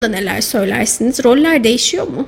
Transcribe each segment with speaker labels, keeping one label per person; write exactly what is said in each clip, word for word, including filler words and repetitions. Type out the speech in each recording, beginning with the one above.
Speaker 1: neler söylersiniz? Roller değişiyor mu?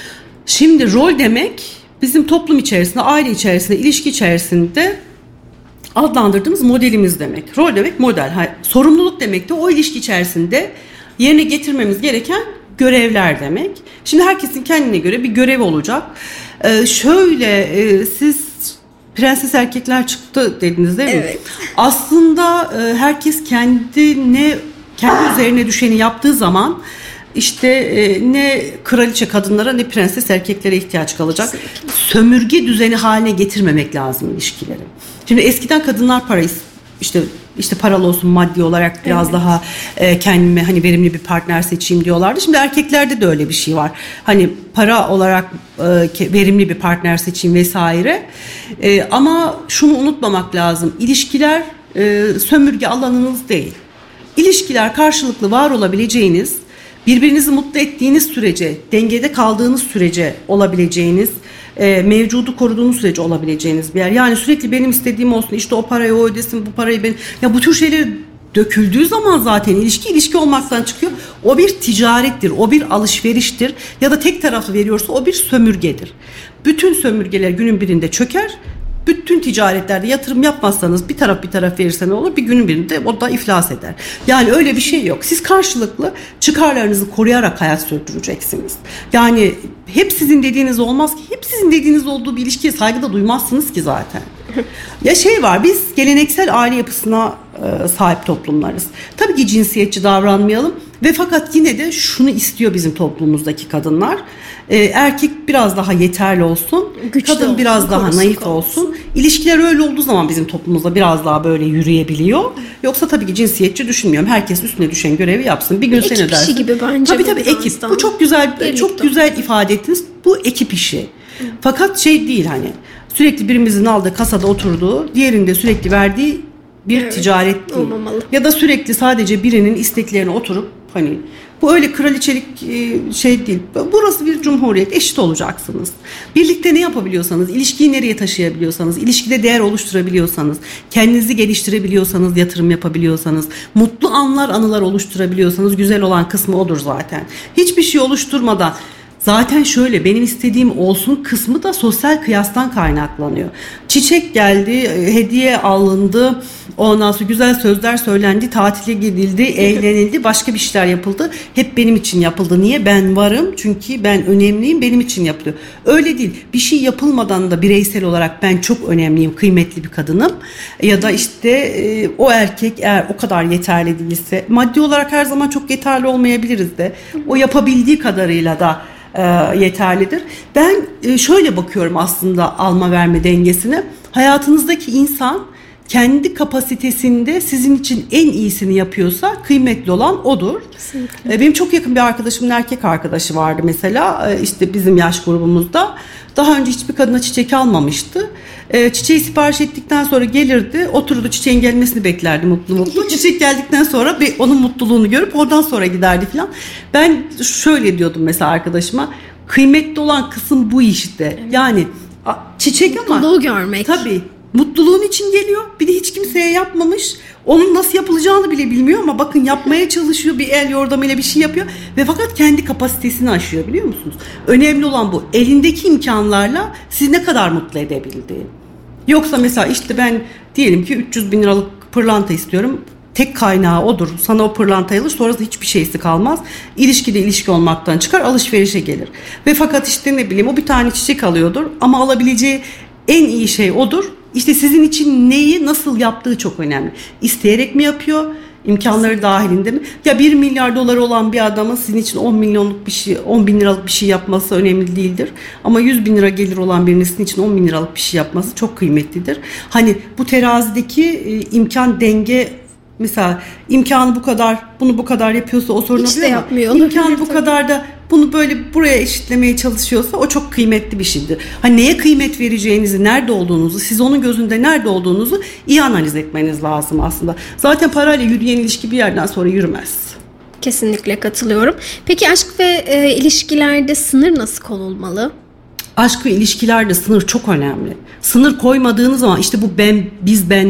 Speaker 2: Şimdi rol demek bizim toplum içerisinde, aile içerisinde, ilişki içerisinde adlandırdığımız modelimiz demek. Rol demek model. Hayır, sorumluluk demek de o ilişki içerisinde yerine getirmemiz gereken görevler demek. Şimdi herkesin kendine göre bir görev olacak. Ee, şöyle e, siz prenses erkekler çıktı dediniz değil mi?
Speaker 1: Evet.
Speaker 2: Aslında e, herkes kendine, kendi üzerine düşeni yaptığı zaman işte e, ne kraliçe kadınlara ne prenses erkeklere ihtiyaç kalacak.
Speaker 1: Kesinlikle.
Speaker 2: Sömürge düzeni haline getirmemek lazım ilişkileri. Şimdi eskiden kadınlar parayı işte işte paralı olsun, maddi olarak biraz evet. daha e, kendime hani verimli bir partner seçeyim diyorlardı. Şimdi erkeklerde de öyle bir şey var. Hani para olarak e, verimli bir partner seçeyim vesaire. E, ama şunu unutmamak lazım. İlişkiler e, sömürge alanınız değil. İlişkiler karşılıklı var olabileceğiniz, birbirinizi mutlu ettiğiniz sürece, dengede kaldığınız sürece olabileceğiniz, e, mevcudu koruduğunuz sürece olabileceğiniz bir yer. Yani sürekli benim istediğim olsun, işte o parayı o ödesin, bu parayı ben... Ya bu tür şeyler döküldüğü zaman zaten ilişki ilişki olmaktan çıkıyor. O bir ticarettir, o bir alışveriştir ya da tek taraflı veriyorsa o bir sömürgedir. Bütün sömürgeler günün birinde çöker. Bütün ticaretlerde yatırım yapmazsanız bir taraf bir taraf verirse ne olur? Bir günün birinde o da iflas eder. Yani öyle bir şey yok. Siz karşılıklı çıkarlarınızı koruyarak hayat sürdüreceksiniz. Yani hep sizin dediğiniz olmaz ki. Hep sizin dediğiniz olduğu bir ilişkiye saygı da duymazsınız ki zaten. Ya şey var, biz geleneksel aile yapısına e, sahip toplumlarız. Tabii ki cinsiyetçi davranmayalım ve fakat yine de şunu istiyor bizim toplumumuzdaki kadınlar. E, erkek biraz daha yeterli olsun,
Speaker 1: Güçlü
Speaker 2: kadın
Speaker 1: olsun,
Speaker 2: biraz daha naif olsun.
Speaker 1: olsun.
Speaker 2: İlişkiler öyle olduğu zaman bizim toplumumuzda biraz daha böyle yürüyebiliyor. Yoksa tabii ki cinsiyetçi düşünmüyorum. Herkes üstüne düşen görevi yapsın. Bir gün sen
Speaker 1: Ekip
Speaker 2: ödersin.
Speaker 1: işi gibi bence.
Speaker 2: Tabii tabii ekip. Bu çok güzel,
Speaker 1: Birlikte.
Speaker 2: çok güzel ifade ettiniz. Bu ekip işi. Fakat şey değil hani sürekli birimizin aldığı kasada oturduğu, diğerinde sürekli verdiği bir
Speaker 1: Evet,
Speaker 2: ticaret değil.
Speaker 1: olmamalı.
Speaker 2: Ya da sürekli sadece birinin isteklerine oturup hani bu öyle kraliçelik şey değil. Burası bir cumhuriyet. Eşit olacaksınız. Birlikte ne yapabiliyorsanız, ilişkiyi nereye taşıyabiliyorsanız, ilişkide değer oluşturabiliyorsanız, kendinizi geliştirebiliyorsanız, yatırım yapabiliyorsanız, mutlu anlar, anılar oluşturabiliyorsanız güzel olan kısmı odur zaten. Hiçbir şey oluşturmadan zaten şöyle benim istediğim olsun kısmı da sosyal kıyastan kaynaklanıyor. Çiçek geldi, hediye alındı, ondan sonra güzel sözler söylendi, tatile gidildi, eğlenildi, başka bir şeyler yapıldı. Hep benim için yapıldı. Niye? Ben varım çünkü ben önemliyim, benim için yapılıyor. Öyle değil. Bir şey yapılmadan da bireysel olarak ben çok önemliyim, kıymetli bir kadınım. Ya da işte e, o erkek eğer o kadar yeterli değilse, maddi olarak her zaman çok yeterli olmayabiliriz de, o yapabildiği kadarıyla da E, yeterlidir. Ben e, şöyle bakıyorum aslında alma verme dengesine. Hayatınızdaki insan kendi kapasitesinde sizin için en iyisini yapıyorsa kıymetli olan odur. E, benim çok yakın bir arkadaşımın erkek arkadaşı vardı mesela e, işte bizim yaş grubumuzda. Daha önce hiçbir kadına çiçek almamıştı. E, çiçeği sipariş ettikten sonra gelirdi, otururdu, çiçeğin gelmesini beklerdi mutlu mutlu. Çiçek geldikten sonra bir onun mutluluğunu görüp oradan sonra giderdi falan. Ben şöyle diyordum mesela arkadaşıma, kıymetli olan kısım bu işte. Yani a, çiçek ama
Speaker 1: mutluluğu görmek.
Speaker 2: Tabii. Mutluluğun için geliyor. Bir de hiç kimseye yapmamış. Onun nasıl yapılacağını bile bilmiyor ama bakın yapmaya çalışıyor. Bir el yordamıyla bir şey yapıyor. Ve fakat kendi kapasitesini aşıyor, biliyor musunuz? Önemli olan bu. Elindeki imkanlarla sizi ne kadar mutlu edebildiği. Yoksa mesela işte ben diyelim ki üç yüz bin liralık pırlanta istiyorum. Tek kaynağı odur. Sana o pırlantayı alır, sonrasında hiçbir şeysi kalmaz. İlişkide ilişki olmaktan çıkar, alışverişe gelir. Ve fakat işte ne bileyim o bir tane çiçek alıyordur ama alabileceği en iyi şey odur. İşte sizin için neyi nasıl yaptığı çok önemli. İsteyerek mi yapıyor? İmkanları dahilinde mi? Ya bir milyar doları olan bir adamın sizin için on milyonluk bir şey, on bin liralık bir şey yapması önemli değildir. Ama yüz bin lira gelir olan birinin sizin için on bin liralık bir şey yapması çok kıymetlidir. Hani bu terazideki e, imkan denge, mesela imkanı bu kadar, bunu bu kadar yapıyorsa o sorun oluyor ama imkanı bu kadar da bunu böyle buraya eşitlemeye çalışıyorsa o çok kıymetli bir şeydir. Hani neye kıymet vereceğinizi, nerede olduğunuzu, siz onun gözünde nerede olduğunuzu iyi analiz etmeniz lazım aslında. Zaten parayla yürüyen ilişki bir yerden sonra yürümez.
Speaker 1: Kesinlikle katılıyorum. Peki aşk ve e, ilişkilerde sınır nasıl konulmalı?
Speaker 2: Aşk ve ilişkilerde sınır çok önemli. Sınır koymadığınız zaman işte bu ben, biz ben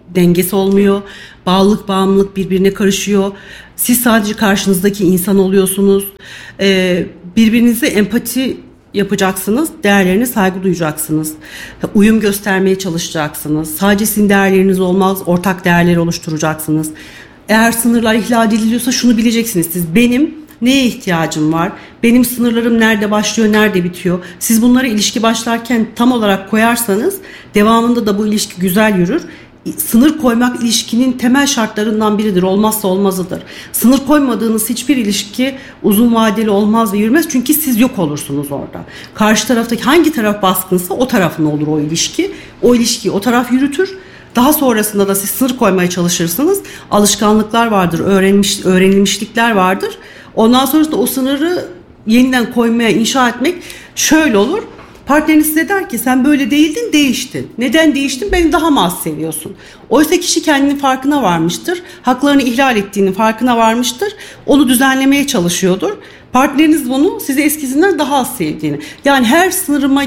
Speaker 2: dengesi olmuyor. Bağlılık, bağımlılık birbirine karışıyor. Siz sadece karşınızdaki insan oluyorsunuz. Ee, birbirinize empati yapacaksınız. Değerlerine saygı duyacaksınız. Uyum göstermeye çalışacaksınız. Sadece sizin değerleriniz olmaz. Ortak değerleri oluşturacaksınız. Eğer sınırlar ihlal ediliyorsa şunu bileceksiniz. Siz benim neye ihtiyacım var? Benim sınırlarım nerede başlıyor, nerede bitiyor? Siz bunları ilişki başlarken tam olarak koyarsanız devamında da bu ilişki güzel yürür. Sınır koymak ilişkinin temel şartlarından biridir. Olmazsa olmazıdır. Sınır koymadığınız hiçbir ilişki uzun vadeli olmaz ve yürümez. Çünkü siz yok olursunuz orada. Karşı taraftaki hangi taraf baskınsa o tarafın olur o ilişki. O ilişkiyi o taraf yürütür. Daha sonrasında da siz sınır koymaya çalışırsınız. Alışkanlıklar vardır, öğrenmiş, öğrenilmişlikler vardır. Ondan sonrasında o sınırı yeniden koymaya, inşa etmek şöyle olur. Partneriniz size der ki sen böyle değildin, değiştin. Neden değiştin? Beni daha mı az seviyorsun? Oysa kişi kendinin farkına varmıştır. Haklarını ihlal ettiğinin farkına varmıştır. Onu düzenlemeye çalışıyordur. Partneriniz bunu size eskisinden daha az sevdiğini. Yani her sınırıma,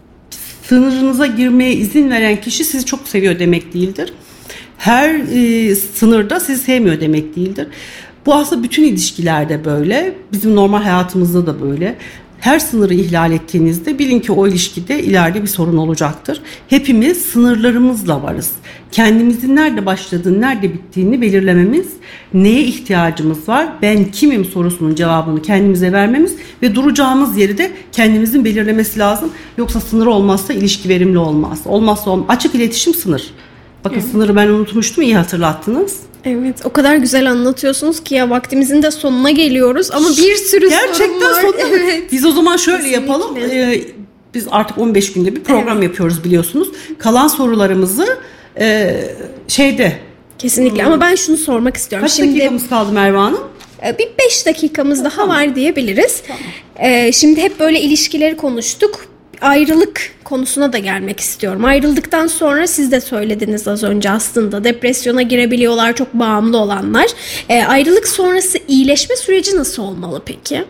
Speaker 2: sınırınıza girmeye izin veren kişi sizi çok seviyor demek değildir. Her e, sınırda sizi sevmiyor demek değildir. Bu aslında bütün ilişkilerde böyle. Bizim normal hayatımızda da böyle. Her sınırı ihlal ettiğinizde bilin ki o ilişkide ileride bir sorun olacaktır. Hepimiz sınırlarımızla varız. Kendimizin nerede başladığını, nerede bittiğini belirlememiz, neye ihtiyacımız var, ben kimim sorusunun cevabını kendimize vermemiz ve duracağımız yeri de kendimizin belirlemesi lazım. Yoksa sınır olmazsa ilişki verimli olmaz. Olmazsa olmaz. Açık iletişim sınır. Bakın evet. Sınırı ben unutmuştum, iyi hatırlattınız.
Speaker 1: Evet, o kadar güzel anlatıyorsunuz ki ya vaktimizin de sonuna geliyoruz ama bir sürü
Speaker 2: gerçekten
Speaker 1: sorun var.
Speaker 2: Sonuna. Evet. Biz o zaman şöyle Kesinlikle. yapalım. Ee, biz artık on beş günde bir program evet. yapıyoruz biliyorsunuz. Kalan sorularımızı e, şeyde.
Speaker 1: Kesinlikle hmm. ama ben şunu sormak istiyorum.
Speaker 2: Kaç Şimdi, dakikamız kaldı Merve Hanım?
Speaker 1: Bir beş dakikamız daha
Speaker 2: tamam.
Speaker 1: var diyebiliriz.
Speaker 2: Tamam.
Speaker 1: Ee, şimdi hep böyle ilişkileri konuştuk. Ayrılık konusuna da gelmek istiyorum. Ayrıldıktan sonra siz de söylediniz az önce aslında depresyona girebiliyorlar çok bağımlı olanlar. E, ayrılık sonrası iyileşme süreci nasıl olmalı peki?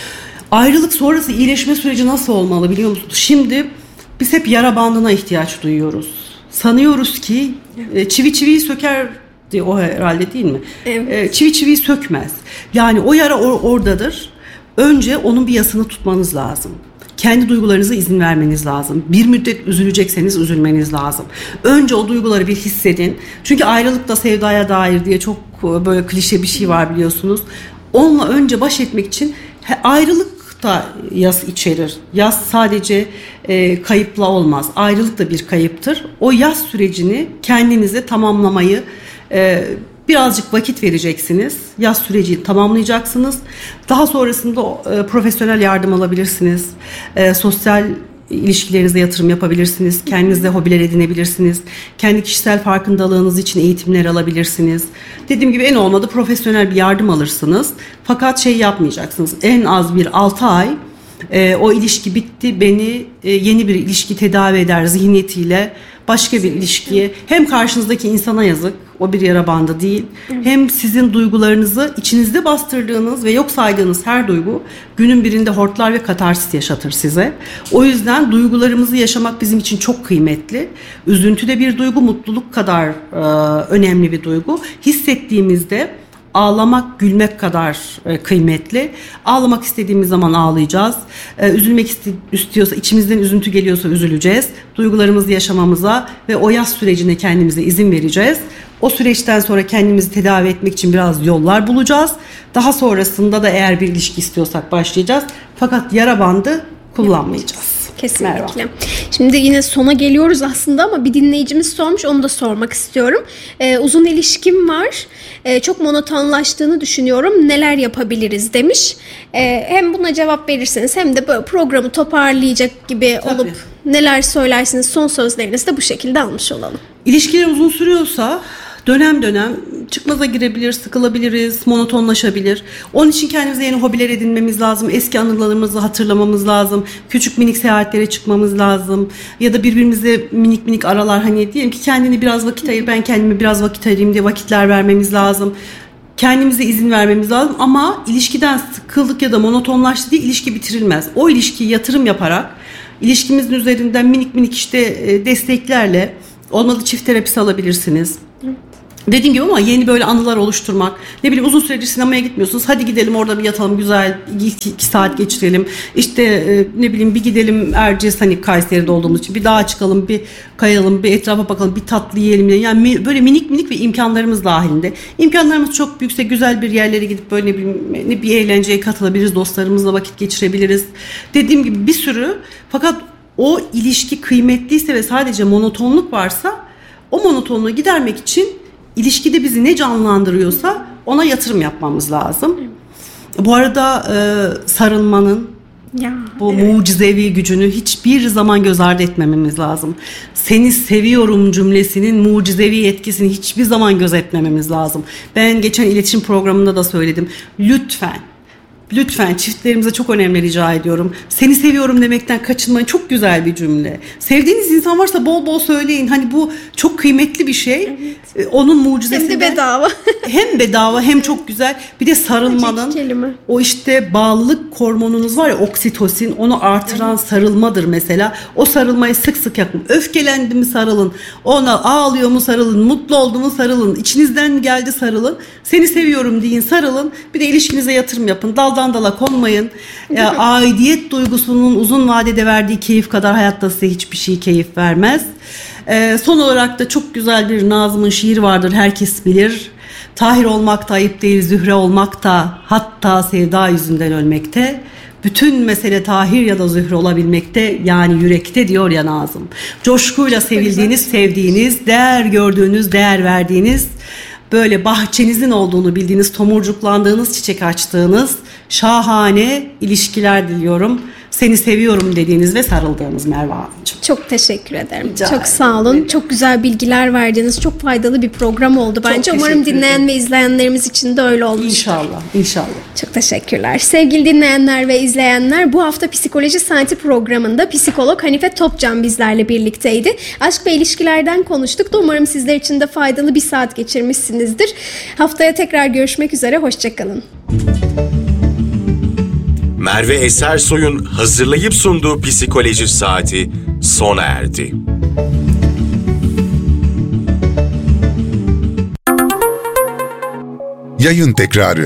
Speaker 2: Ayrılık sonrası iyileşme süreci nasıl olmalı biliyor musunuz? Şimdi biz hep yara bandına ihtiyaç duyuyoruz. Sanıyoruz ki evet. çivi çiviyi söker diye o herhalde değil mi? Evet. Çivi çiviyi sökmez. Yani o yara or- oradadır. Önce onun bir yasını tutmanız lazım. Kendi duygularınıza izin vermeniz lazım. Bir müddet üzülecekseniz üzülmeniz lazım. Önce o duyguları bir hissedin. Çünkü ayrılık da sevdaya dair diye çok böyle klişe bir şey var biliyorsunuz. Onunla önce baş etmek için ayrılık da yas içerir. Yas sadece e, kayıpla olmaz. Ayrılık da bir kayıptır. O yas sürecini kendinize tamamlamayı e, birazcık vakit vereceksiniz. Yaz süreci tamamlayacaksınız. Daha sonrasında e, profesyonel yardım alabilirsiniz. E, sosyal ilişkilerinize yatırım yapabilirsiniz. Kendinize hobiler edinebilirsiniz. Kendi kişisel farkındalığınız için eğitimler alabilirsiniz. Dediğim gibi en olmadı profesyonel bir yardım alırsınız. Fakat şey yapmayacaksınız. En az bir altı ay e, o ilişki bitti. Beni e, yeni bir ilişki tedavi eder zihniyetiyle başka bir ilişkiye, hem karşınızdaki insana yazık, o bir yara bandı değil, hem sizin duygularınızı içinizde bastırdığınız ve yok saydığınız her duygu günün birinde hortlar ve katarsis yaşatır size. O yüzden duygularımızı yaşamak bizim için çok kıymetli. Üzüntü de bir duygu, mutluluk kadar e, önemli bir duygu. Hissettiğimizde ağlamak, gülmek kadar e, kıymetli. Ağlamak istediğimiz zaman ağlayacağız. E, üzülmek istiyorsa, içimizden üzüntü geliyorsa üzüleceğiz. Duygularımızı yaşamamıza ve o yaz sürecine kendimize izin vereceğiz. O süreçten sonra kendimizi tedavi etmek için biraz yollar bulacağız. Daha sonrasında da eğer bir ilişki istiyorsak başlayacağız. Fakat yara bandı kullanmayacağız.
Speaker 1: Kesinlikle. Merhaba. Şimdi yine sona geliyoruz aslında ama bir dinleyicimiz sormuş, onu da sormak istiyorum. Ee, uzun ilişkim var. Ee, çok monotonlaştığını düşünüyorum. Neler yapabiliriz demiş. Ee, hem buna cevap verirseniz hem de böyle programı toparlayacak gibi Tabii. olup neler söylersiniz, son sözlerinizi de bu şekilde almış olalım.
Speaker 2: İlişkiler uzun sürüyorsa dönem dönem çıkmaza girebilir, sıkılabiliriz, monotonlaşabilir. Onun için kendimize yeni hobiler edinmemiz lazım. Eski anılarımızı hatırlamamız lazım. Küçük minik seyahatlere çıkmamız lazım. Ya da birbirimize minik minik aralar, hani diyelim ki kendini biraz vakit ayır, ben kendime biraz vakit ayırayım diye vakitler vermemiz lazım. Kendimize izin vermemiz lazım ama ilişkiden sıkıldık ya da monotonlaştı diye ilişki bitirilmez. O ilişkiyi yatırım yaparak, ilişkimizin üzerinden minik minik işte desteklerle, olmadı çift terapisi alabilirsiniz.
Speaker 1: Evet.
Speaker 2: Dediğim gibi ama yeni böyle anılar oluşturmak. Ne bileyim uzun süredir sinemaya gitmiyorsunuz. Hadi gidelim orada bir yatalım güzel iki, iki saat geçirelim. İşte e, ne bileyim bir gidelim Erciyes hani Kayseri'de olduğumuz için bir dağa çıkalım bir kayalım bir etrafa bakalım bir tatlı yiyelim. Yani böyle minik minik bir imkanlarımız dahilinde. İmkanlarımız çok büyükse güzel bir yerlere gidip böyle ne bileyim ne bir eğlenceye katılabiliriz. Dostlarımızla vakit geçirebiliriz. Dediğim gibi bir sürü fakat o ilişki kıymetliyse ve sadece monotonluk varsa o monotonluğu gidermek için İlişkide bizi ne canlandırıyorsa ona yatırım yapmamız lazım. Evet. Bu arada e, sarılmanın ya, bu evet. mucizevi gücünü hiçbir zaman göz ardı etmememiz lazım. Seni seviyorum cümlesinin mucizevi etkisini hiçbir zaman göz etmememiz lazım. Ben geçen iletişim programında da söyledim. Lütfen Lütfen çiftlerimize çok önemli rica ediyorum. Seni seviyorum demekten kaçınmayın. Çok güzel bir cümle. Sevdiğiniz insan varsa bol bol söyleyin. Hani bu çok kıymetli bir şey. Evet. Onun mucizesinden.
Speaker 1: Hem de bedava.
Speaker 2: Hem bedava hem çok güzel. Bir de sarılmanın. O işte bağlılık hormonunuz var ya oksitosin. Onu artıran evet. sarılmadır mesela. O sarılmayı sık sık yapın. Öfkelendi mi sarılın. Ona ağlıyor mu sarılın. Mutlu oldu mu sarılın. İçinizden geldi sarılın. Seni seviyorum deyin sarılın. Bir de ilişkinize yatırım yapın. Daldan dala konmayın. E, aidiyet duygusunun uzun vadede verdiği keyif kadar hayatta size hiçbir şey keyif vermez. E, son olarak da çok güzel bir Nazım'ın şiir vardır. Herkes bilir. Tahir olmak da ayıp değil, Zühre olmak da hatta sevda yüzünden ölmekte. Bütün mesele Tahir ya da Zühre olabilmekte yani yürekte diyor ya Nazım. Coşkuyla sevildiğiniz, sevdiğiniz, değer gördüğünüz, değer verdiğiniz, böyle bahçenizin olduğunu bildiğiniz, tomurcuklandığınız, çiçek açtığınız şahane ilişkiler diliyorum. Seni seviyorum dediğiniz ve sarıldığınız Merve Hanımcığım.
Speaker 1: Çok teşekkür ederim.
Speaker 2: Rica
Speaker 1: çok sağ olun. Ederim. Çok güzel bilgiler verdiniz. Çok faydalı bir program oldu bence. Umarım dinleyen ve izleyenlerimiz için de öyle olmuştur.
Speaker 2: İnşallah, inşallah.
Speaker 1: Çok teşekkürler. Sevgili dinleyenler ve izleyenler, bu hafta Psikoloji Saati programında psikolog Hanife Topcan bizlerle birlikteydi. Aşk ve ilişkilerden konuştuk. Umarım sizler için de faydalı bir saat geçirmişsinizdir. Haftaya tekrar görüşmek üzere. Hoşçakalın.
Speaker 3: Merve Esersoy'un hazırlayıp sunduğu Psikoloji Saati sona erdi.
Speaker 4: Yayın tekrarı.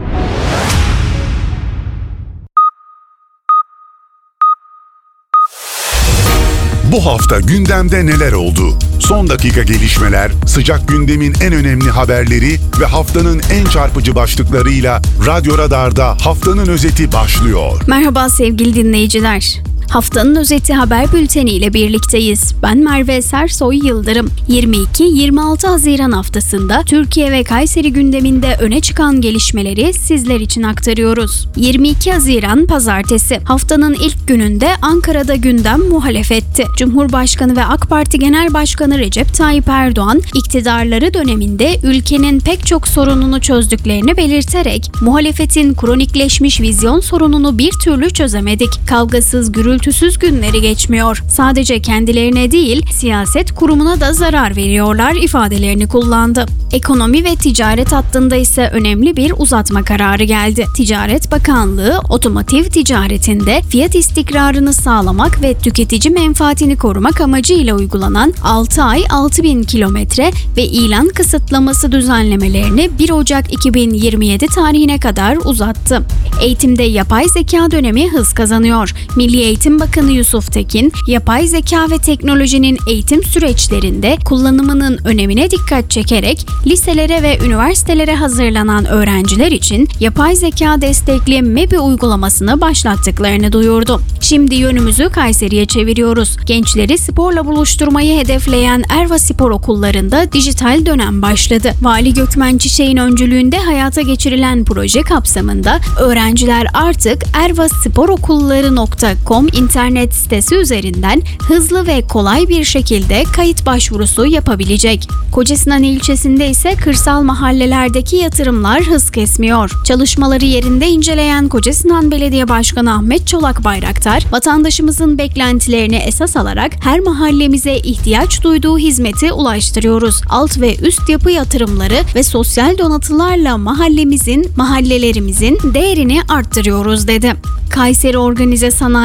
Speaker 4: Bu hafta gündemde neler oldu? Son dakika gelişmeler, sıcak gündemin en önemli haberleri ve haftanın en çarpıcı başlıklarıyla Radyo Radar'da haftanın özeti başlıyor.
Speaker 5: Merhaba sevgili dinleyiciler. Haftanın özeti haber bülteni ile birlikteyiz. Ben Merve Esersoy Yıldırım. yirmi iki yirmi altı Haziran haftasında Türkiye ve Kayseri gündeminde öne çıkan gelişmeleri sizler için aktarıyoruz. yirmi iki Haziran Pazartesi. Haftanın ilk gününde Ankara'da gündem muhalefetti. Cumhurbaşkanı ve AK Parti Genel Başkanı Recep Tayyip Erdoğan, iktidarları döneminde ülkenin pek çok sorununu çözdüklerini belirterek, muhalefetin kronikleşmiş vizyon sorununu bir türlü çözemedik. Kavgasız, gürültüsüz Gürültüsüz günleri geçmiyor. Sadece kendilerine değil, siyaset kurumuna da zarar veriyorlar ifadelerini kullandı. Ekonomi ve ticaret hattında ise önemli bir uzatma kararı geldi. Ticaret Bakanlığı, otomotiv ticaretinde fiyat istikrarını sağlamak ve tüketici menfaatini korumak amacıyla uygulanan altı ay altı bin kilometre ve ilan kısıtlaması düzenlemelerini bir Ocak iki bin yirmi yedi tarihine kadar uzattı. Eğitimde yapay zeka dönemi hız kazanıyor. Milli Eğitim Bakanı Yusuf Tekin, yapay zeka ve teknolojinin eğitim süreçlerinde kullanımının önemine dikkat çekerek liselere ve üniversitelere hazırlanan öğrenciler için yapay zeka destekli MEBI uygulamasını başlattıklarını duyurdu. Şimdi yönümüzü Kayseri'ye çeviriyoruz. Gençleri sporla buluşturmayı hedefleyen Erva Spor Okullarında dijital dönem başladı. Vali Gökmen Çiçek'in öncülüğünde hayata geçirilen proje kapsamında öğrenciler artık erva spor okulları nokta com internet sitesi üzerinden hızlı ve kolay bir şekilde kayıt başvurusu yapabilecek. Kocasinan ilçesinde ise kırsal mahallelerdeki yatırımlar hız kesmiyor. Çalışmaları yerinde inceleyen Kocasinan Belediye Başkanı Ahmet Çolak Bayraktar, vatandaşımızın beklentilerini esas alarak her mahallemize ihtiyaç duyduğu hizmeti ulaştırıyoruz. Alt ve üst yapı yatırımları ve sosyal donatılarla mahallemizin, mahallelerimizin değerini arttırıyoruz dedi. Kayseri Organize Sanayi Bölgesi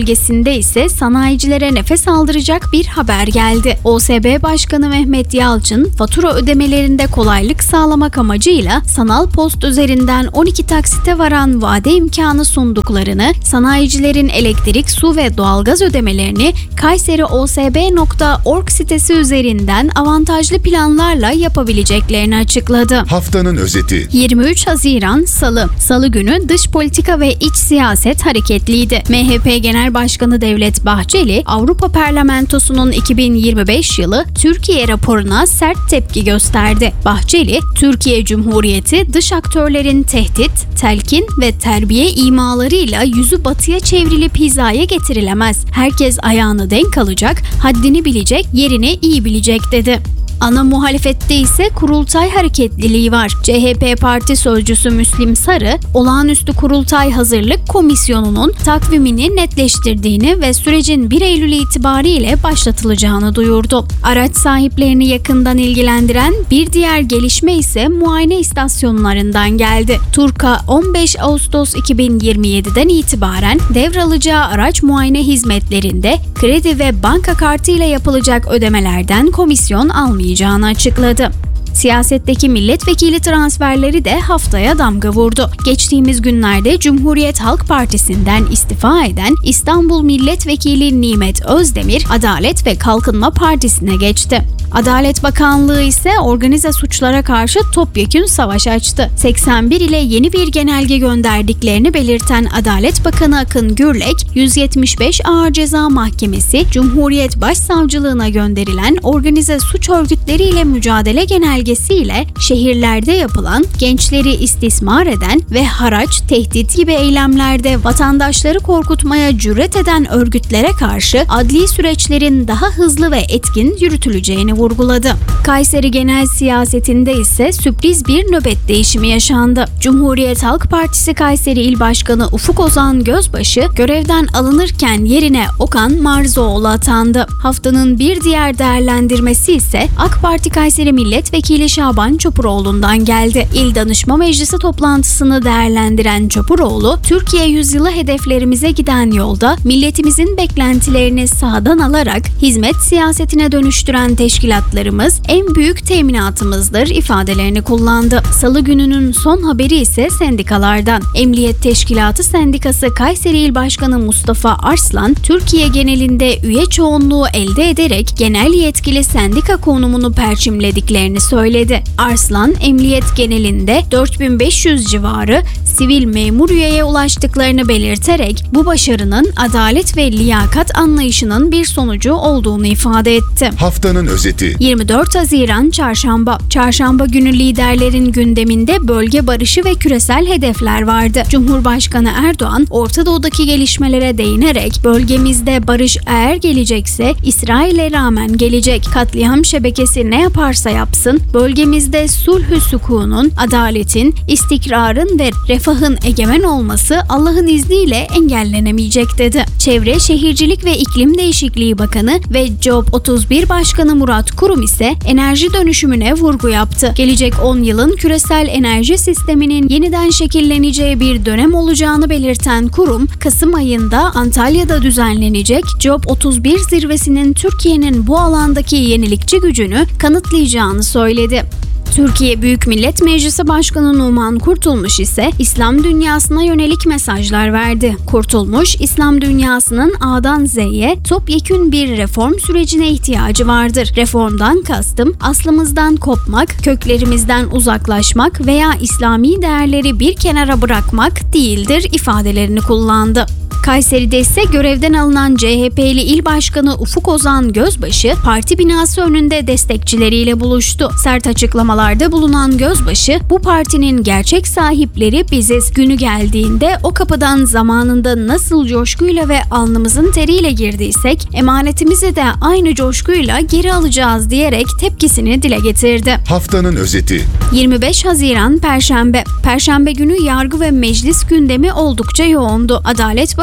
Speaker 5: bölgesinde ise sanayicilere nefes aldıracak bir haber geldi. O S B Başkanı Mehmet Yalçın, fatura ödemelerinde kolaylık sağlamak amacıyla sanal post üzerinden on iki taksite varan vade imkanı sunduklarını, sanayicilerin elektrik, su ve doğalgaz ödemelerini kayseri o s b nokta org sitesi üzerinden avantajlı planlarla yapabileceklerini açıkladı.
Speaker 4: Haftanın özeti.
Speaker 5: yirmi üç Haziran Salı. Salı günü dış politika ve iç siyaset hareketliydi. M H P Genel Başkanı Devlet Bahçeli, Avrupa Parlamentosu'nun iki bin yirmi beş yılı Türkiye raporuna sert tepki gösterdi. Bahçeli, Türkiye Cumhuriyeti dış aktörlerin tehdit, telkin ve terbiye imalarıyla yüzü batıya çevrilip hizaya getirilemez. Herkes ayağını denk alacak, haddini bilecek, yerini iyi bilecek dedi. Ana muhalefette ise kurultay hareketliliği var. C H P Parti Sözcüsü Müslim Sarı, olağanüstü kurultay hazırlık komisyonunun takvimini netleştirdiğini ve sürecin bir Eylül itibariyle başlatılacağını duyurdu. Araç sahiplerini yakından ilgilendiren bir diğer gelişme ise muayene istasyonlarından geldi. TURK'a on beş Ağustos iki bin yirmi yedi'den itibaren devralacağı araç muayene hizmetlerinde kredi ve banka kartıyla yapılacak ödemelerden komisyon almayacak açıkladı. Siyasetteki milletvekili transferleri de haftaya damga vurdu. Geçtiğimiz günlerde Cumhuriyet Halk Partisi'nden istifa eden İstanbul Milletvekili Nimet Özdemir, Adalet ve Kalkınma Partisi'ne geçti. Adalet Bakanlığı ise organize suçlara karşı topyekün savaş açtı. seksen bir ile yeni bir genelge gönderdiklerini belirten Adalet Bakanı Akın Gürlek, yüz yetmiş beş Ağır Ceza Mahkemesi, Cumhuriyet Başsavcılığına gönderilen organize suç örgütleriyle mücadele genelgesiyle şehirlerde yapılan, gençleri istismar eden ve haraç, tehdit gibi eylemlerde vatandaşları korkutmaya cüret eden örgütlere karşı adli süreçlerin daha hızlı ve etkin yürütüleceğini vurguladı. Kayseri genel siyasetinde ise sürpriz bir nöbet değişimi yaşandı. Cumhuriyet Halk Partisi Kayseri İl Başkanı Ufuk Ozan Gözbaşı görevden alınırken yerine Okan Marzoğlu atandı. Haftanın bir diğer değerlendirmesi ise AK Parti Kayseri Milletvekili Şaban Çopuroğlu'ndan geldi. İl Danışma Meclisi toplantısını değerlendiren Çopuroğlu, Türkiye yüzyılı hedeflerimize giden yolda milletimizin beklentilerini sahadan alarak hizmet siyasetine dönüştüren teşkilatlarımız en büyük teminatımızdır ifadelerini kullandı. Salı gününün son haberi ise sendikalardan. Emniyet Teşkilatı Sendikası Kayseri İl Başkanı Mustafa Arslan, Türkiye genelinde üye çoğunluğu elde ederek genel yetkili sendika konumunu perçimlediklerini söyledi. Arslan, emniyet genelinde dört bin beş yüz civarı sivil memur üyeye ulaştıklarını belirterek bu başarının adalet ve liyakat anlayışının bir sonucu olduğunu ifade etti.
Speaker 4: Haftanın özeti.
Speaker 5: yirmi dört Haziran Çarşamba. Çarşamba günü liderlerin gündeminde bölge barışı ve küresel hedefler vardı. Cumhurbaşkanı Erdoğan, Orta Doğu'daki gelişmelere değinerek bölgemizde barış eğer gelecekse İsrail'e rağmen gelecek. Katliam şebekesi ne yaparsa yapsın, bölgemizde sulhü sükunun, adaletin, istikrarın ve refahın egemen olması Allah'ın izniyle engellenemeyecek dedi. Çevre, Şehircilik ve İklim Değişikliği Bakanı ve COP otuz bir Başkanı Murat Kurum ise enerji dönüşümüne vurgu yaptı. Gelecek on yılın küresel enerji sisteminin yeniden şekilleneceği bir dönem olacağını belirten Kurum, Kasım ayında Antalya'da düzenlenecek COP otuz bir zirvesinin Türkiye'nin bu alandaki yenilikçi gücünü kanıtlayacağını söyledi. Türkiye Büyük Millet Meclisi Başkanı Numan Kurtulmuş ise İslam dünyasına yönelik mesajlar verdi. Kurtulmuş, İslam dünyasının A'dan Z'ye topyekün bir reform sürecine ihtiyacı vardır. Reformdan kastım aslımızdan kopmak, köklerimizden uzaklaşmak veya İslami değerleri bir kenara bırakmak değildir ifadelerini kullandı. Kayseri'de ise görevden alınan C H P'li İl Başkanı Ufuk Ozan Gözbaşı, parti binası önünde destekçileriyle buluştu. Sert açıklamalarda bulunan Gözbaşı, bu partinin gerçek sahipleri biziz. Günü geldiğinde o kapıdan zamanında nasıl coşkuyla ve alnımızın teriyle girdiysek, emanetimizi de aynı coşkuyla geri alacağız diyerek tepkisini dile getirdi.
Speaker 4: Haftanın özeti.
Speaker 5: yirmi beş Haziran Perşembe. Perşembe günü yargı ve meclis gündemi oldukça yoğundu. Adalet Bakanı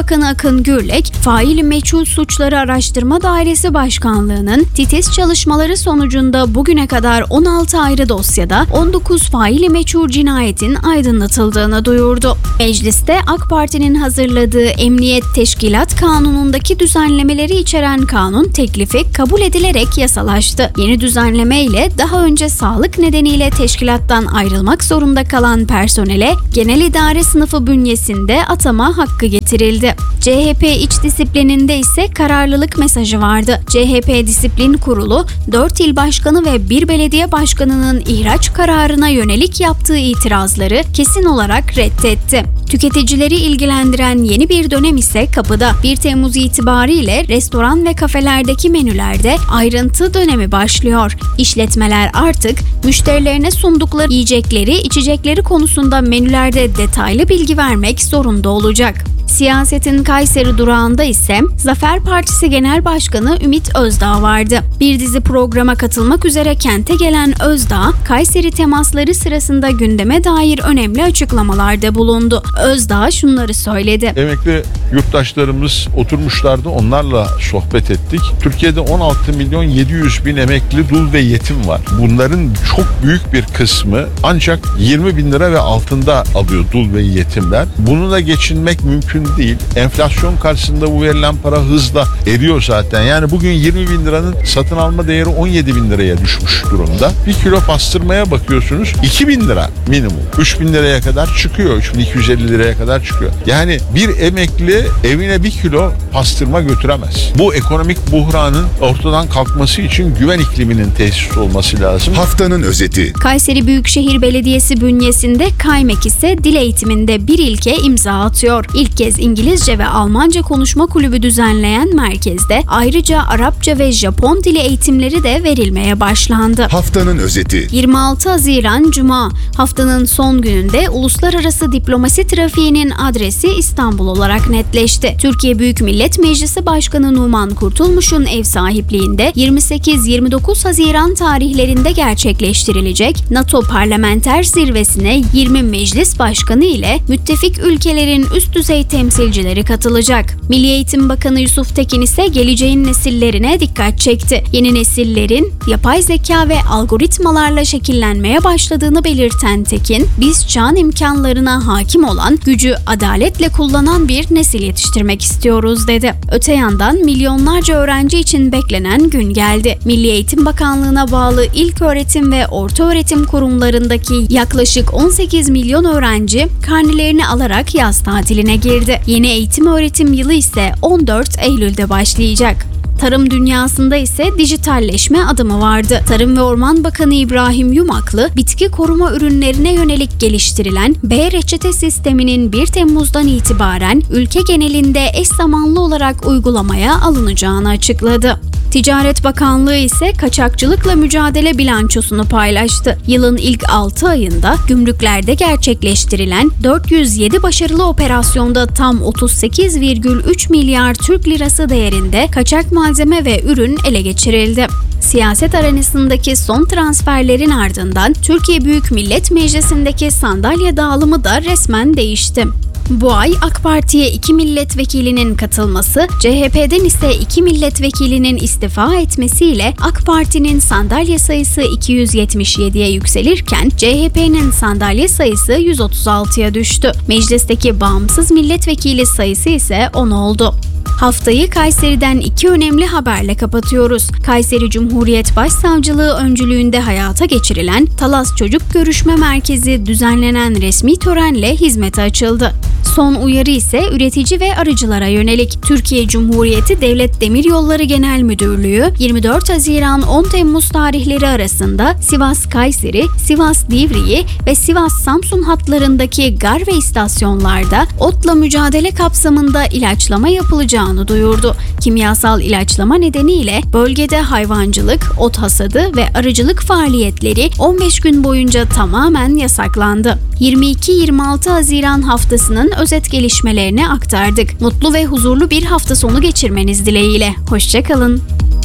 Speaker 5: Bakanı Akın Gürlek, faili meçhul suçları araştırma dairesi başkanlığının titiz çalışmaları sonucunda bugüne kadar on altı ayrı dosyada on dokuz faili meçhul cinayetin aydınlatıldığını duyurdu. Mecliste AK Parti'nin hazırladığı Emniyet Teşkilat Kanunu'ndaki düzenlemeleri içeren kanun teklifi kabul edilerek yasalaştı. Yeni düzenleme ile daha önce sağlık nedeniyle teşkilattan ayrılmak zorunda kalan personele genel idare sınıfı bünyesinde atama hakkı getirildi. C H P iç disiplininde ise kararlılık mesajı vardı. C H P Disiplin Kurulu dört il başkanı ve bir belediye başkanının ihraç kararına yönelik yaptığı itirazları kesin olarak reddetti. Tüketicileri ilgilendiren yeni bir dönem ise kapıda. bir Temmuz itibariyle restoran ve kafelerdeki menülerde ayrıntı dönemi başlıyor. İşletmeler artık müşterilerine sundukları yiyecekleri, içecekleri konusunda menülerde detaylı bilgi vermek zorunda olacak. Siyasetin Kayseri durağında ise Zafer Partisi Genel Başkanı Ümit Özdağ vardı. Bir dizi programa katılmak üzere kente gelen Özdağ, Kayseri temasları sırasında gündeme dair önemli açıklamalarda bulundu. Özdağ şunları söyledi.
Speaker 6: Emekli yurttaşlarımız oturmuşlardı, onlarla sohbet ettik. Türkiye'de on altı milyon yedi yüz bin emekli dul ve yetim var. Bunların çok büyük bir kısmı ancak yirmi bin lira ve altında alıyor dul ve yetimler. Bununla geçinmek mümkün değil. Enflasyon karşısında bu verilen para hızla eriyor zaten. Yani bugün yirmi bin liranın satın alma değeri on yedi bin liraya düşmüş durumda. Bir kilo pastırmaya bakıyorsunuz iki bin lira minimum. üç bin liraya kadar çıkıyor. üç bin iki yüz elli liraya kadar çıkıyor. Yani bir emekli evine bir kilo pastırma götüremez. Bu ekonomik buhranın ortadan kalkması için güven ikliminin tesis olması lazım.
Speaker 4: Haftanın özeti.
Speaker 5: Kayseri Büyükşehir Belediyesi bünyesinde Kaymek ise dil eğitiminde bir ilke imza atıyor. İlk kez İngilizce ve Almanca konuşma kulübü düzenleyen merkezde ayrıca Arapça ve Japon dili eğitimleri de verilmeye başlandı.
Speaker 4: Haftanın özeti.
Speaker 5: yirmi altı Haziran Cuma, haftanın son gününde uluslararası diplomasi trafiğinin adresi İstanbul olarak netleşti. Türkiye Büyük Millet Meclisi Başkanı Numan Kurtulmuş'un ev sahipliğinde yirmi sekiz yirmi dokuz Haziran tarihlerinde gerçekleştirilecek NATO Parlamenter Zirvesi'ne yirmi meclis başkanı ile müttefik ülkelerin üst düzey temsilcileri katılacak. Milli Eğitim Bakanı Yusuf Tekin ise geleceğin nesillerine dikkat çekti. Yeni nesillerin yapay zeka ve algoritmalarla şekillenmeye başladığını belirten Tekin, biz çağın imkanlarına hakim olan, gücü adaletle kullanan bir nesil yetiştirmek istiyoruz dedi. Öte yandan milyonlarca öğrenci için beklenen gün geldi. Milli Eğitim Bakanlığı'na bağlı ilköğretim ve ortaöğretim kurumlarındaki yaklaşık on sekiz milyon öğrenci karnelerini alarak yaz tatiline girdi. Yeni eğitim öğretim yılı ise on dört Eylül'de başlayacak. Tarım dünyasında ise dijitalleşme adımı vardı. Tarım ve Orman Bakanı İbrahim Yumaklı, bitki koruma ürünlerine yönelik geliştirilen B-reçete sisteminin bir Temmuz'dan itibaren ülke genelinde eş zamanlı olarak uygulamaya alınacağını açıkladı. Ticaret Bakanlığı ise kaçakçılıkla mücadele bilançosunu paylaştı. Yılın ilk altı ayında gümrüklerde gerçekleştirilen dört yüz yedi başarılı operasyonda tam otuz sekiz virgül üç milyar Türk lirası değerinde kaçak malzeme ve ürün ele geçirildi. Siyaset arenasındaki son transferlerin ardından Türkiye Büyük Millet Meclisi'ndeki sandalye dağılımı da resmen değişti. Bu ay AK Parti'ye iki milletvekilinin katılması, C H P'den ise iki milletvekilinin istifa etmesiyle AK Parti'nin sandalye sayısı iki yüz yetmiş yediye yükselirken C H P'nin sandalye sayısı yüz otuz altıya düştü. Meclisteki bağımsız milletvekili sayısı ise on oldu. Haftayı Kayseri'den iki önemli haberle kapatıyoruz. Kayseri Cumhuriyet Başsavcılığı öncülüğünde hayata geçirilen Talas Çocuk Görüşme Merkezi düzenlenen resmi törenle hizmete açıldı. Son uyarı ise üretici ve arıcılara yönelik. Türkiye Cumhuriyeti Devlet Demiryolları Genel Müdürlüğü yirmi dört Haziran on Temmuz tarihleri arasında Sivas-Kayseri, Sivas-Divriği ve Sivas-Samsun hatlarındaki gar ve istasyonlarda otla mücadele kapsamında ilaçlama yapılacağını duyurdu. Kimyasal ilaçlama nedeniyle bölgede hayvancılık, ot hasadı ve arıcılık faaliyetleri on beş gün boyunca tamamen yasaklandı. yirmi iki yirmi altı Haziran haftasının özet gelişmelerini aktardık. Mutlu ve huzurlu bir hafta sonu geçirmeniz dileğiyle. Hoşça kalın.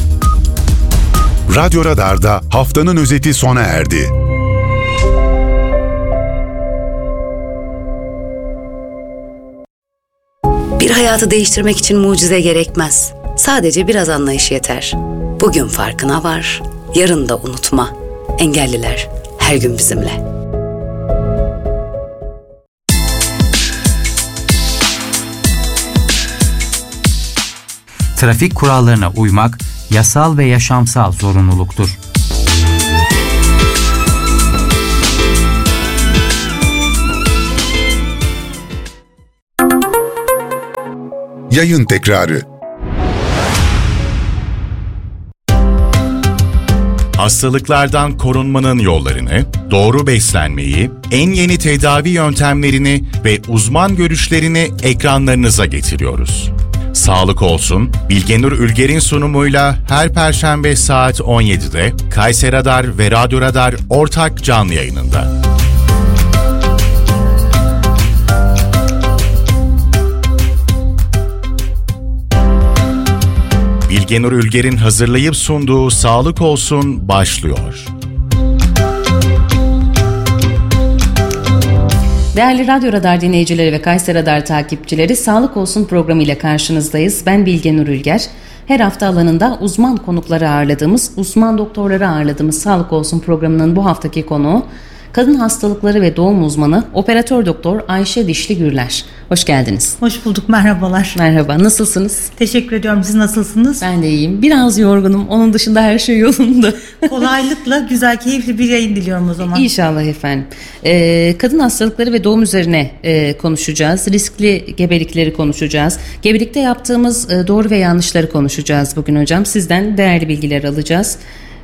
Speaker 4: Radyo Radar'da haftanın özeti sona erdi.
Speaker 7: Bir hayatı değiştirmek için mucize gerekmez. Sadece biraz anlayış yeter. Bugün farkına var, yarın da unutma. Engelliler her gün bizimle.
Speaker 8: Trafik kurallarına uymak yasal ve yaşamsal zorunluluktur.
Speaker 4: Yayın tekrarı.
Speaker 3: Hastalıklardan korunmanın yollarını, doğru beslenmeyi, en yeni tedavi yöntemlerini ve uzman görüşlerini ekranlarınıza getiriyoruz. Sağlık olsun, Bilgenur Ülger'in sunumuyla her Perşembe saat on yedide Kayseri Radar ve Radyo Radar ortak canlı yayınında. Bilgenur Ülger'in hazırlayıp sunduğu Sağlık Olsun başlıyor.
Speaker 9: Değerli Radyo Radar dinleyicileri ve Kayseri Radar takipçileri, Sağlık Olsun programı ile karşınızdayız. Ben Bilgenur Ülger. Her hafta alanında uzman konukları ağırladığımız, uzman doktorları ağırladığımız Sağlık Olsun programının bu haftaki konuğu kadın hastalıkları ve doğum uzmanı operatör doktor Ayşe Dişli Gürler. Hoş geldiniz.
Speaker 10: Hoş bulduk, merhabalar.
Speaker 9: Merhaba, nasılsınız?
Speaker 10: Teşekkür ediyorum, siz nasılsınız?
Speaker 9: Ben de iyiyim. Biraz yorgunum, onun dışında her şey yolunda.
Speaker 10: Kolaylıkla güzel, keyifli bir yayın diliyorum o zaman.
Speaker 9: İnşallah efendim. Ee, kadın hastalıkları ve doğum üzerine e, konuşacağız. Riskli gebelikleri konuşacağız. Gebelikte yaptığımız e, doğru ve yanlışları konuşacağız bugün hocam. Sizden değerli bilgiler alacağız.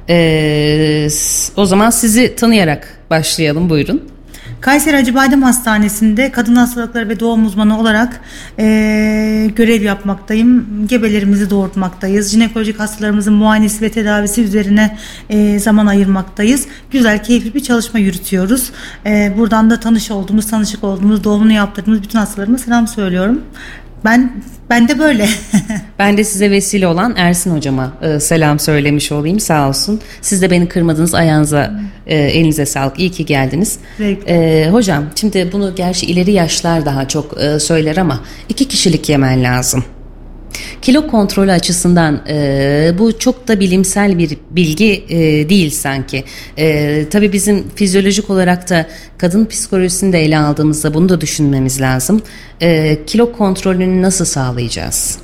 Speaker 9: Ee, o zaman sizi tanıyarak başlayalım, buyurun.
Speaker 10: Kayseri Acıbadem Hastanesi'nde kadın hastalıkları ve doğum uzmanı olarak e, görev yapmaktayım. Gebelerimizi doğurtmaktayız. Jinekolojik hastalarımızın muayenesi ve tedavisi üzerine e, zaman ayırmaktayız. Güzel, keyifli bir çalışma yürütüyoruz. E, buradan da tanış olduğumuz, tanışık olduğumuz, doğumunu yaptırdığımız bütün hastalarıma selam söylüyorum. Ben ben de böyle.
Speaker 9: Ben de size vesile olan Ersin hocama e, selam söylemiş olayım, sağ olsun. Siz de beni kırmadınız, ayağınıza, e, elinize sağlık. İyi ki geldiniz. E, hocam şimdi bunu gerçi ileri yaşlar daha çok e, söyler ama iki kişilik yemen lazım. Kilo kontrolü açısından e, bu çok da bilimsel bir bilgi e, değil sanki. E, tabii bizim fizyolojik olarak da kadın psikolojisini de ele aldığımızda bunu da düşünmemiz lazım. E, kilo kontrolünü nasıl sağlayacağız?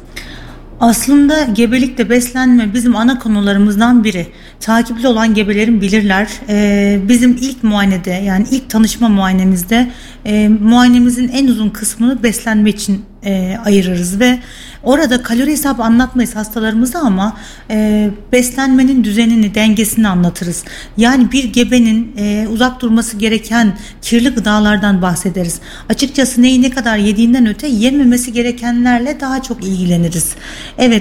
Speaker 10: Aslında gebelikte beslenme bizim ana konularımızdan biri. Takipli olan gebelerin bilirler. Ee, bizim ilk muayenede, yani ilk tanışma muayenemizde e, muayenemizin en uzun kısmını beslenme için e, ayırırız ve orada kalori hesabı anlatmayız hastalarımıza ama e, beslenmenin düzenini, dengesini anlatırız. Yani bir gebenin e, uzak durması gereken kirli gıdalardan bahsederiz. Açıkçası neyi ne kadar yediğinden öte yememesi gerekenlerle daha çok ilgileniriz. Evet,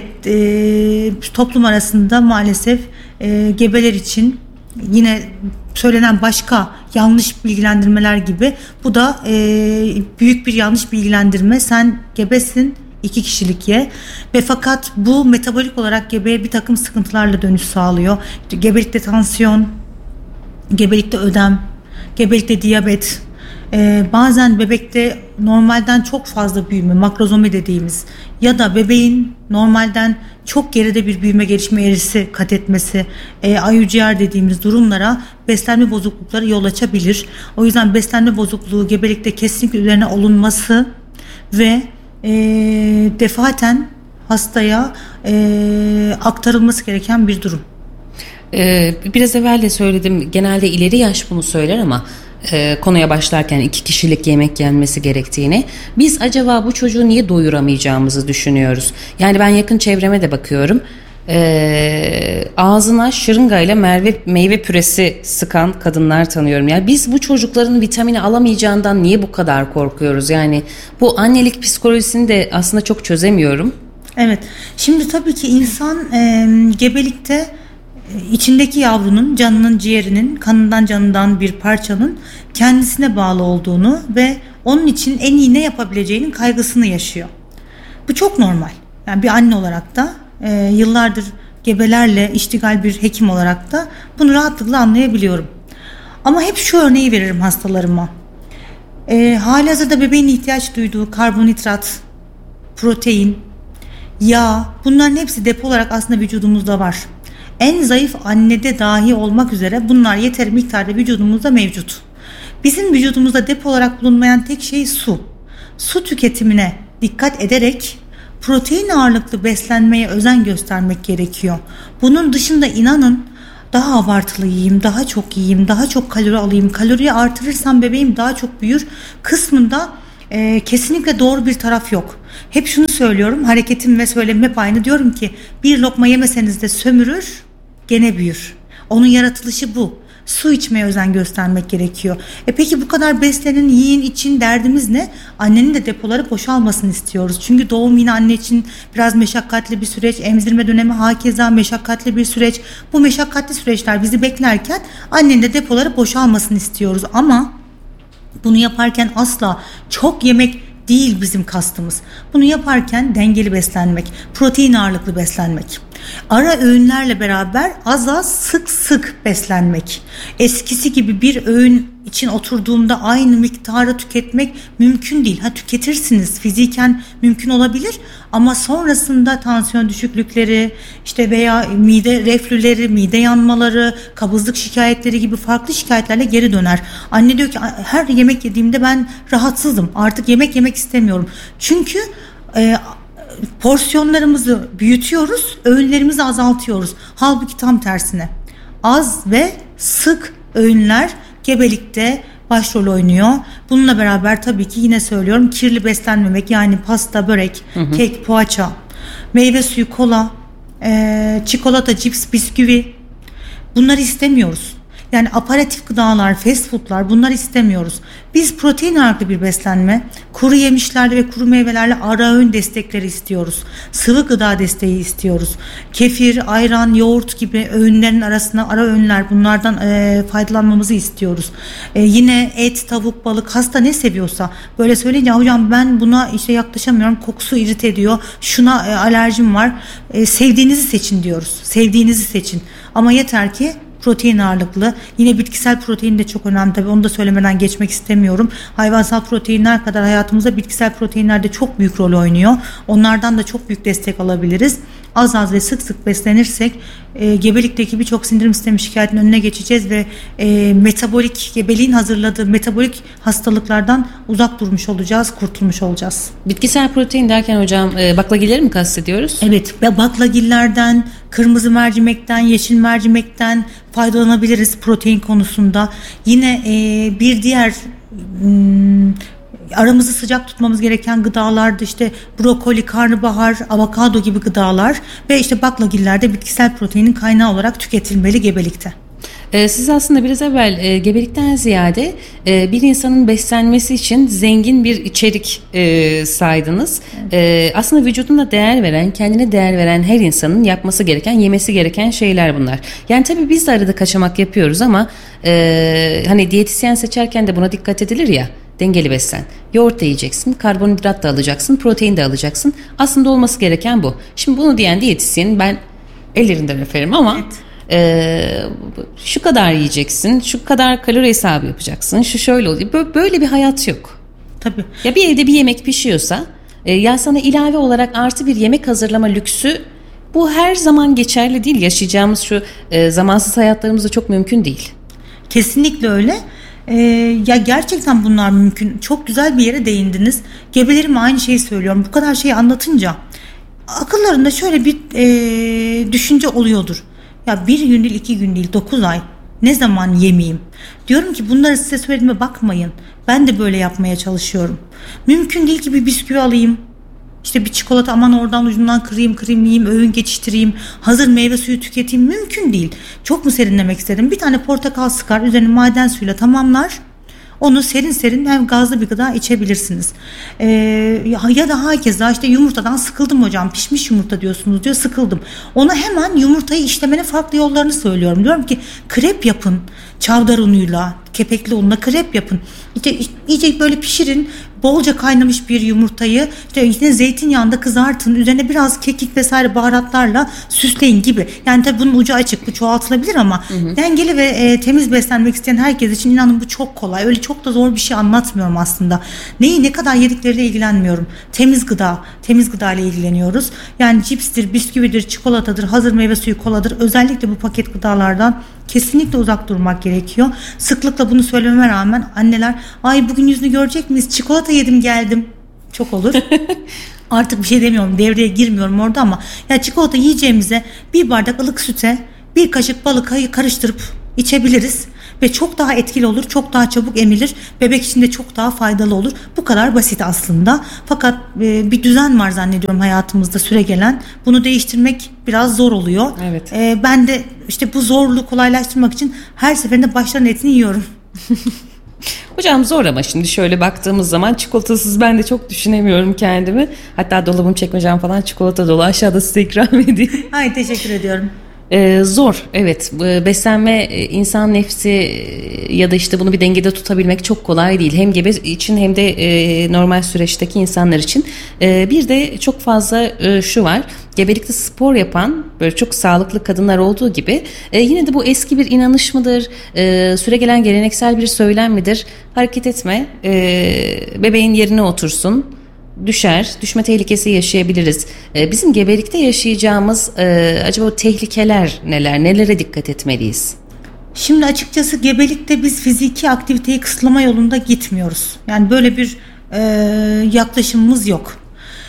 Speaker 10: e, toplum arasında maalesef e, gebeler için yine söylenen başka yanlış bilgilendirmeler gibi bu da e, büyük bir yanlış bilgilendirme. Sen gebesin, iki kişilik ye ve fakat bu metabolik olarak gebeye bir takım sıkıntılarla dönüş sağlıyor. Gebelikte tansiyon, gebelikte ödem, gebelikte diyabet, Ee, bazen bebekte normalden çok fazla büyüme, makrozomi dediğimiz ya da bebeğin normalden çok geride bir büyüme gelişme eğrisi kat etmesi, e, I U G R dediğimiz durumlara beslenme bozuklukları yol açabilir. O yüzden beslenme bozukluğu gebelikte kesinlikle üzerine olunması ve e, defaten hastaya e, aktarılması gereken bir durum.
Speaker 9: Ee, biraz evvel de söyledim, genelde ileri yaş bunu söyler ama e, konuya başlarken iki kişilik yemek yenmesi gerektiğini, biz acaba bu çocuğu niye doyuramayacağımızı düşünüyoruz. Yani ben yakın çevreme de bakıyorum, e, ağzına şırıngayla meyve, meyve püresi sıkan kadınlar tanıyorum. Yani biz bu çocukların vitamini alamayacağından niye bu kadar korkuyoruz? Yani bu annelik psikolojisini de aslında çok çözemiyorum.
Speaker 10: Evet, şimdi tabii ki insan e, gebelikte İçindeki yavrunun, canının, ciğerinin, kanından canından bir parçanın kendisine bağlı olduğunu ve onun için en iyi ne yapabileceğinin kaygısını yaşıyor. Bu çok normal. Yani bir anne olarak da e, yıllardır gebelerle iştigal bir hekim olarak da bunu rahatlıkla anlayabiliyorum. Ama hep şu örneği veririm hastalarıma. E, halihazırda bebeğin ihtiyaç duyduğu karbonhidrat, protein, yağ, bunların hepsi depo olarak aslında vücudumuzda var. En zayıf annede dahi olmak üzere bunlar yeterli miktarda vücudumuzda mevcut. Bizim vücudumuzda depo olarak bulunmayan tek şey su. Su tüketimine dikkat ederek protein ağırlıklı beslenmeye özen göstermek gerekiyor. Bunun dışında inanın daha abartılı yiyeyim, daha çok yiyeyim, daha çok kalori alayım, kaloriyi artırırsam bebeğim daha çok büyür kısmında e, kesinlikle doğru bir taraf yok. Hep şunu söylüyorum, hareketim ve söylemim hep aynı, diyorum ki bir lokma yemeseniz de sömürür, gene büyür. Onun yaratılışı bu. Su içmeye özen göstermek gerekiyor. E peki bu kadar beslenin, yiyin, için derdimiz ne? Annenin de depoları boşalmasını istiyoruz. Çünkü doğum yine anne için biraz meşakkatli bir süreç. Emzirme dönemi hakeza meşakkatli bir süreç. Bu meşakkatli süreçler bizi beklerken annenin de depoları boşalmasını istiyoruz. Ama bunu yaparken asla çok yemek değil bizim kastımız. Bunu yaparken dengeli beslenmek, protein ağırlıklı beslenmek. Ara öğünlerle beraber az az sık sık beslenmek. Eskisi gibi bir öğün için oturduğumda aynı miktarı tüketmek mümkün değil. Ha, tüketirsiniz, fiziken mümkün olabilir ama sonrasında tansiyon düşüklükleri, işte veya mide reflüleri, mide yanmaları, kabızlık şikayetleri gibi farklı şikayetlerle geri döner. Anne diyor ki her yemek yediğimde ben rahatsızım, artık yemek yemek istemiyorum. Çünkü e, porsiyonlarımızı büyütüyoruz, öğünlerimizi azaltıyoruz. Halbuki tam tersine. Az ve sık öğünler gebelikte başrol oynuyor. Bununla beraber tabii ki yine söylüyorum, kirli beslenmemek, yani pasta, börek, hı hı. kek, poğaça, meyve suyu, kola, e, çikolata, cips, bisküvi, bunları istemiyoruz. Yani aparatif gıdalar, fast foodlar, bunları istemiyoruz. Biz protein ağırlıklı bir beslenme, kuru yemişlerle ve kuru meyvelerle ara öğün destekleri istiyoruz. Sıvı gıda desteği istiyoruz. Kefir, ayran, yoğurt gibi öğünlerin arasına ara öğünler, bunlardan e, faydalanmamızı istiyoruz. E, yine et, tavuk, balık, hasta ne seviyorsa, böyle söyleyince hocam ben buna işte yaklaşamıyorum, kokusu irite ediyor, şuna e, alerjim var. E, sevdiğinizi seçin diyoruz. Sevdiğinizi seçin. Ama yeter ki protein ağırlıklı. Yine bitkisel protein de çok önemli tabii, onu da söylemeden geçmek istemiyorum. Hayvansal proteinler kadar hayatımızda bitkisel proteinler de çok büyük rol oynuyor. Onlardan da çok büyük destek alabiliriz. Az az ve sık sık beslenirsek e, gebelikteki birçok sindirim sistemi şikayetinin önüne geçeceğiz ve e, metabolik, gebeliğin hazırladığı metabolik hastalıklardan uzak durmuş olacağız, kurtulmuş olacağız.
Speaker 9: Bitkisel protein derken hocam e, baklagilleri mi kastediyoruz?
Speaker 10: Evet, baklagillerden, kırmızı mercimekten, yeşil mercimekten faydalanabiliriz protein konusunda. Yine e, bir diğer m, aramızı sıcak tutmamız gereken gıdalarda işte brokoli, karnabahar, avokado gibi gıdalar ve işte baklagillerde bitkisel proteinin kaynağı olarak tüketilmeli gebelikte.
Speaker 9: Ee, siz aslında biraz evvel e, gebelikten ziyade e, bir insanın beslenmesi için zengin bir içerik e, saydınız. Evet. E, aslında vücuduna değer veren, kendine değer veren her insanın yapması gereken, yemesi gereken şeyler bunlar. Yani tabii biz de arada kaçamak yapıyoruz ama e, hani diyetisyen seçerken de buna dikkat edilir ya. Dengeli beslen. Yoğurt da yiyeceksin, karbonhidrat da alacaksın, protein de alacaksın. Aslında olması gereken bu. Şimdi bunu diyen diyetisyenin ben ellerinden öperim ama evet. e, şu kadar yiyeceksin, şu kadar kalori hesabı yapacaksın, şu şöyle oluyor. Böyle bir hayat yok.
Speaker 10: Tabii.
Speaker 9: Ya bir evde bir yemek pişiyorsa, e, ya sana ilave olarak artı bir yemek hazırlama lüksü, bu her zaman geçerli değil. Yaşayacağımız şu e, zamansız hayatlarımızda çok mümkün değil.
Speaker 10: Kesinlikle öyle. Ee, ya gerçekten bunlar mümkün. Çok güzel bir yere değindiniz. Gebelerime aynı şeyi söylüyorum. Bu kadar şeyi anlatınca akıllarında şöyle bir e, düşünce oluyordur. Ya bir gün değil, iki gün değil, dokuz ay ne zaman yemeyeyim? Diyorum ki bunları size söylediğime bakmayın. Ben de böyle yapmaya çalışıyorum. Mümkün değil ki bir bisküvi alayım, İşte bir çikolata aman oradan ucundan kırayım kırayım yiyeyim, öğün geçiştireyim, hazır meyve suyu tüketeyim, mümkün değil. Çok mu serinlemek istedim? Bir tane portakal sıkar, üzerine maden suyuyla tamamlar. Onu serin serin hem gazlı bir gıda içebilirsiniz. Ee, ya da hakeza işte yumurtadan sıkıldım hocam, pişmiş yumurta diyorsunuz diyor, sıkıldım. Ona hemen yumurtayı işlemenin farklı yollarını söylüyorum. Diyorum ki krep yapın çavdar unuyla, kepekli unla krep yapın. İşte, iyice böyle pişirin. Bolca kaynamış bir yumurtayı işte içine zeytinyağında kızartın. Üzerine biraz kekik vesaire baharatlarla süsleyin gibi. Yani tabii bunun ucu açık. Bu çoğaltılabilir ama hı hı. dengeli ve e, temiz beslenmek isteyen herkes için inanın bu çok kolay. Öyle çok da zor bir şey anlatmıyorum aslında. Neyi ne kadar yedikleriyle ilgilenmiyorum. Temiz gıda, temiz gıda ile ilgileniyoruz. Yani cipstir, bisküvidir, çikolatadır, hazır meyve suyu, koladır. Özellikle bu paket gıdalardan kesinlikle uzak durmak gerekiyor. Sıklıkla bunu söylememe rağmen anneler ay bugün yüzünü görecek miyiz? Çikolata yedim geldim. Çok olur. Artık bir şey demiyorum. Devreye girmiyorum orada ama ya çikolata yiyeceğimize bir bardak ılık süte bir kaşık balık karıştırıp içebiliriz. Ve çok daha etkili olur, çok daha çabuk emilir. Bebek için de çok daha faydalı olur. Bu kadar basit aslında. Fakat e, bir düzen var zannediyorum hayatımızda süregelen. Bunu değiştirmek biraz zor oluyor.
Speaker 9: Evet.
Speaker 10: E, ben de işte bu zorluğu kolaylaştırmak için her seferinde başlarının etini yiyorum.
Speaker 9: Hocam zor ama şimdi şöyle baktığımız zaman çikolatasız ben de çok düşünemiyorum kendimi. Hatta dolabım çekmecem falan çikolata dolu. Aşağıda size ikram edeyim.
Speaker 10: Ay teşekkür ediyorum.
Speaker 9: Ee, zor evet, beslenme insan nefsi ya da işte bunu bir dengede tutabilmek çok kolay değil, hem gebe için hem de e, normal süreçteki insanlar için. E, bir de çok fazla e, şu var, gebelikte spor yapan böyle çok sağlıklı kadınlar olduğu gibi e, yine de bu eski bir inanış mıdır, e, süregelen geleneksel bir söylem midir, hareket etme, e, bebeğin yerine otursun, düşer, düşme tehlikesi yaşayabiliriz. Ee, bizim gebelikte yaşayacağımız e, acaba o tehlikeler neler, nelere dikkat etmeliyiz?
Speaker 10: Şimdi açıkçası gebelikte biz fiziki aktiviteyi kısıtlama yolunda gitmiyoruz. Yani böyle bir e, yaklaşımımız yok.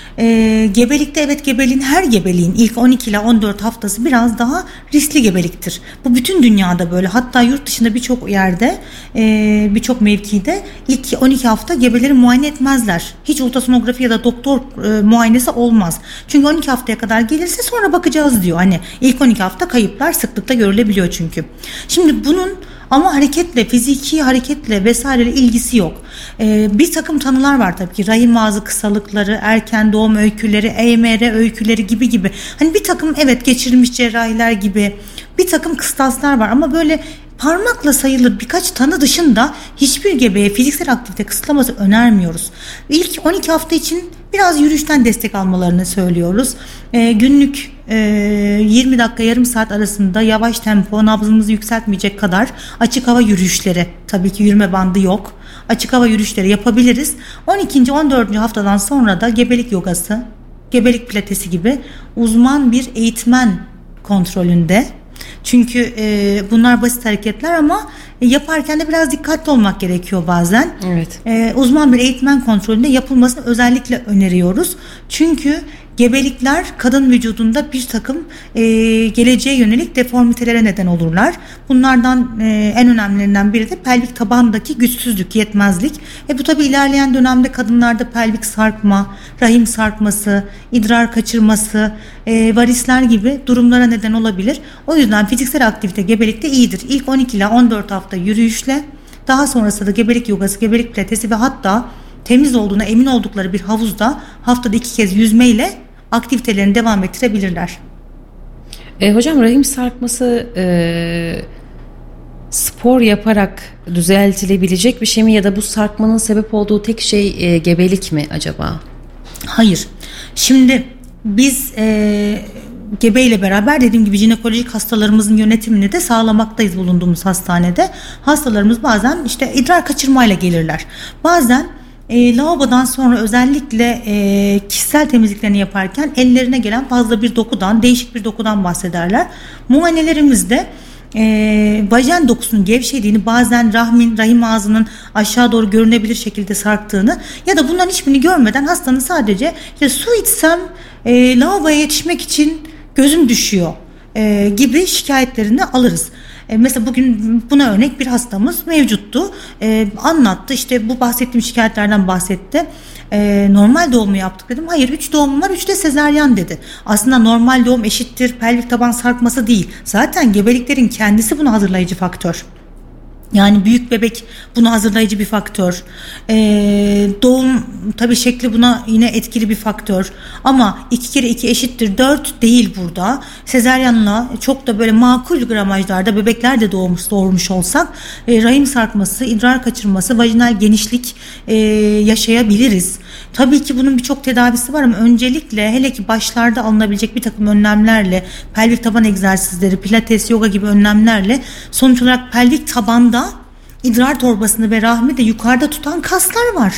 Speaker 10: E, gebelikte evet gebeliğin her gebeliğin ilk on iki ila on dört haftası biraz daha riskli gebeliktir. Bu bütün dünyada böyle, hatta yurt dışında birçok yerde e, birçok mevkide ilk on iki hafta gebeleri muayene etmezler. Hiç ultrasonografi ya da doktor e, muayenesi olmaz. Çünkü on iki haftaya kadar gelirse sonra bakacağız diyor. Hani ilk on iki hafta kayıplar sıklıkla görülebiliyor çünkü. Şimdi bunun ama hareketle, fiziki hareketle vesaireyle ilgisi yok. Ee, bir takım tanılar var tabii ki. Rahim ağzı kısalıkları, erken doğum öyküleri, E M R öyküleri gibi gibi. Hani bir takım evet geçirilmiş cerrahiler gibi bir takım kıstaslar var ama böyle parmakla sayılır birkaç tanı dışında hiçbir gebeye fiziksel aktivite kısıtlaması önermiyoruz. İlk on iki hafta için biraz yürüyüşten destek almalarını söylüyoruz. Ee, günlük e, yirmi dakika yarım saat arasında yavaş tempo, nabzımızı yükseltmeyecek kadar açık hava yürüyüşleri, tabii ki yürüme bandı yok, açık hava yürüyüşleri yapabiliriz. on ikinci on dördüncü haftadan sonra da gebelik yogası, gebelik pilatesi gibi uzman bir eğitmen kontrolünde. Çünkü e, bunlar basit hareketler ama e, yaparken de biraz dikkatli olmak gerekiyor bazen.
Speaker 9: Evet.
Speaker 10: E, uzman bir eğitmen kontrolünde yapılmasını özellikle öneriyoruz. Çünkü gebelikler kadın vücudunda bir takım e, geleceğe yönelik deformitelere neden olurlar. Bunlardan e, en önemlilerinden biri de pelvik tabandaki güçsüzlük, yetmezlik. E, bu tabii ilerleyen dönemde kadınlarda pelvik sarkma, rahim sarkması, idrar kaçırması, e, varisler gibi durumlara neden olabilir. O yüzden fiziksel aktivite gebelikte iyidir. İlk on iki ila on dört hafta yürüyüşle, daha sonrasında da gebelik yogası, gebelik pilatesi ve hatta temiz olduğuna emin oldukları bir havuzda haftada iki kez yüzmeyle aktivitelerini devam ettirebilirler.
Speaker 9: E, hocam rahim sarkması e, spor yaparak düzeltilebilecek bir şey mi ya da bu sarkmanın sebep olduğu tek şey e, gebelik mi acaba?
Speaker 10: Hayır. Şimdi biz e, gebeyle beraber dediğim gibi jinekolojik hastalarımızın yönetimini de sağlamaktayız bulunduğumuz hastanede. Hastalarımız bazen işte idrar kaçırmayla gelirler. Bazen E, lavabodan sonra özellikle e, kişisel temizliklerini yaparken ellerine gelen fazla bir dokudan, değişik bir dokudan bahsederler. Muayenelerimizde e, vajen dokusunun gevşediğini, bazen rahmin, rahim ağzının aşağı doğru görünebilir şekilde sarktığını ya da bunların hiçbirini görmeden hastanın sadece işte su içsem e, lavaboya yetişmek için gözüm düşüyor e, gibi şikayetlerini alırız. Mesela bugün buna örnek bir hastamız mevcuttu. Ee, anlattı, işte bu bahsettiğim şikayetlerden bahsetti. Ee, normal doğum mu yaptık dedim. Hayır, üç doğumum var, üç de sezaryen dedi. Aslında normal doğum eşittir pelvik taban sarkması değil. Zaten gebeliklerin kendisi buna hazırlayıcı faktör. Yani büyük bebek buna hazırlayıcı bir faktör. Ee, doğum tabii şekli buna yine etkili bir faktör. Ama iki kere iki eşittir dört değil burada. Sezaryenle çok da böyle makul gramajlarda bebekler de doğmuş, doğurmuş olsak e, rahim sarkması, idrar kaçırması, vajinal genişlik e, yaşayabiliriz. Tabii ki bunun birçok tedavisi var ama öncelikle hele ki başlarda alınabilecek bir takım önlemlerle, pelvik taban egzersizleri, pilates, yoga gibi önlemlerle sonuç olarak pelvik tabanda idrar torbasını ve rahmi de yukarıda tutan kaslar var.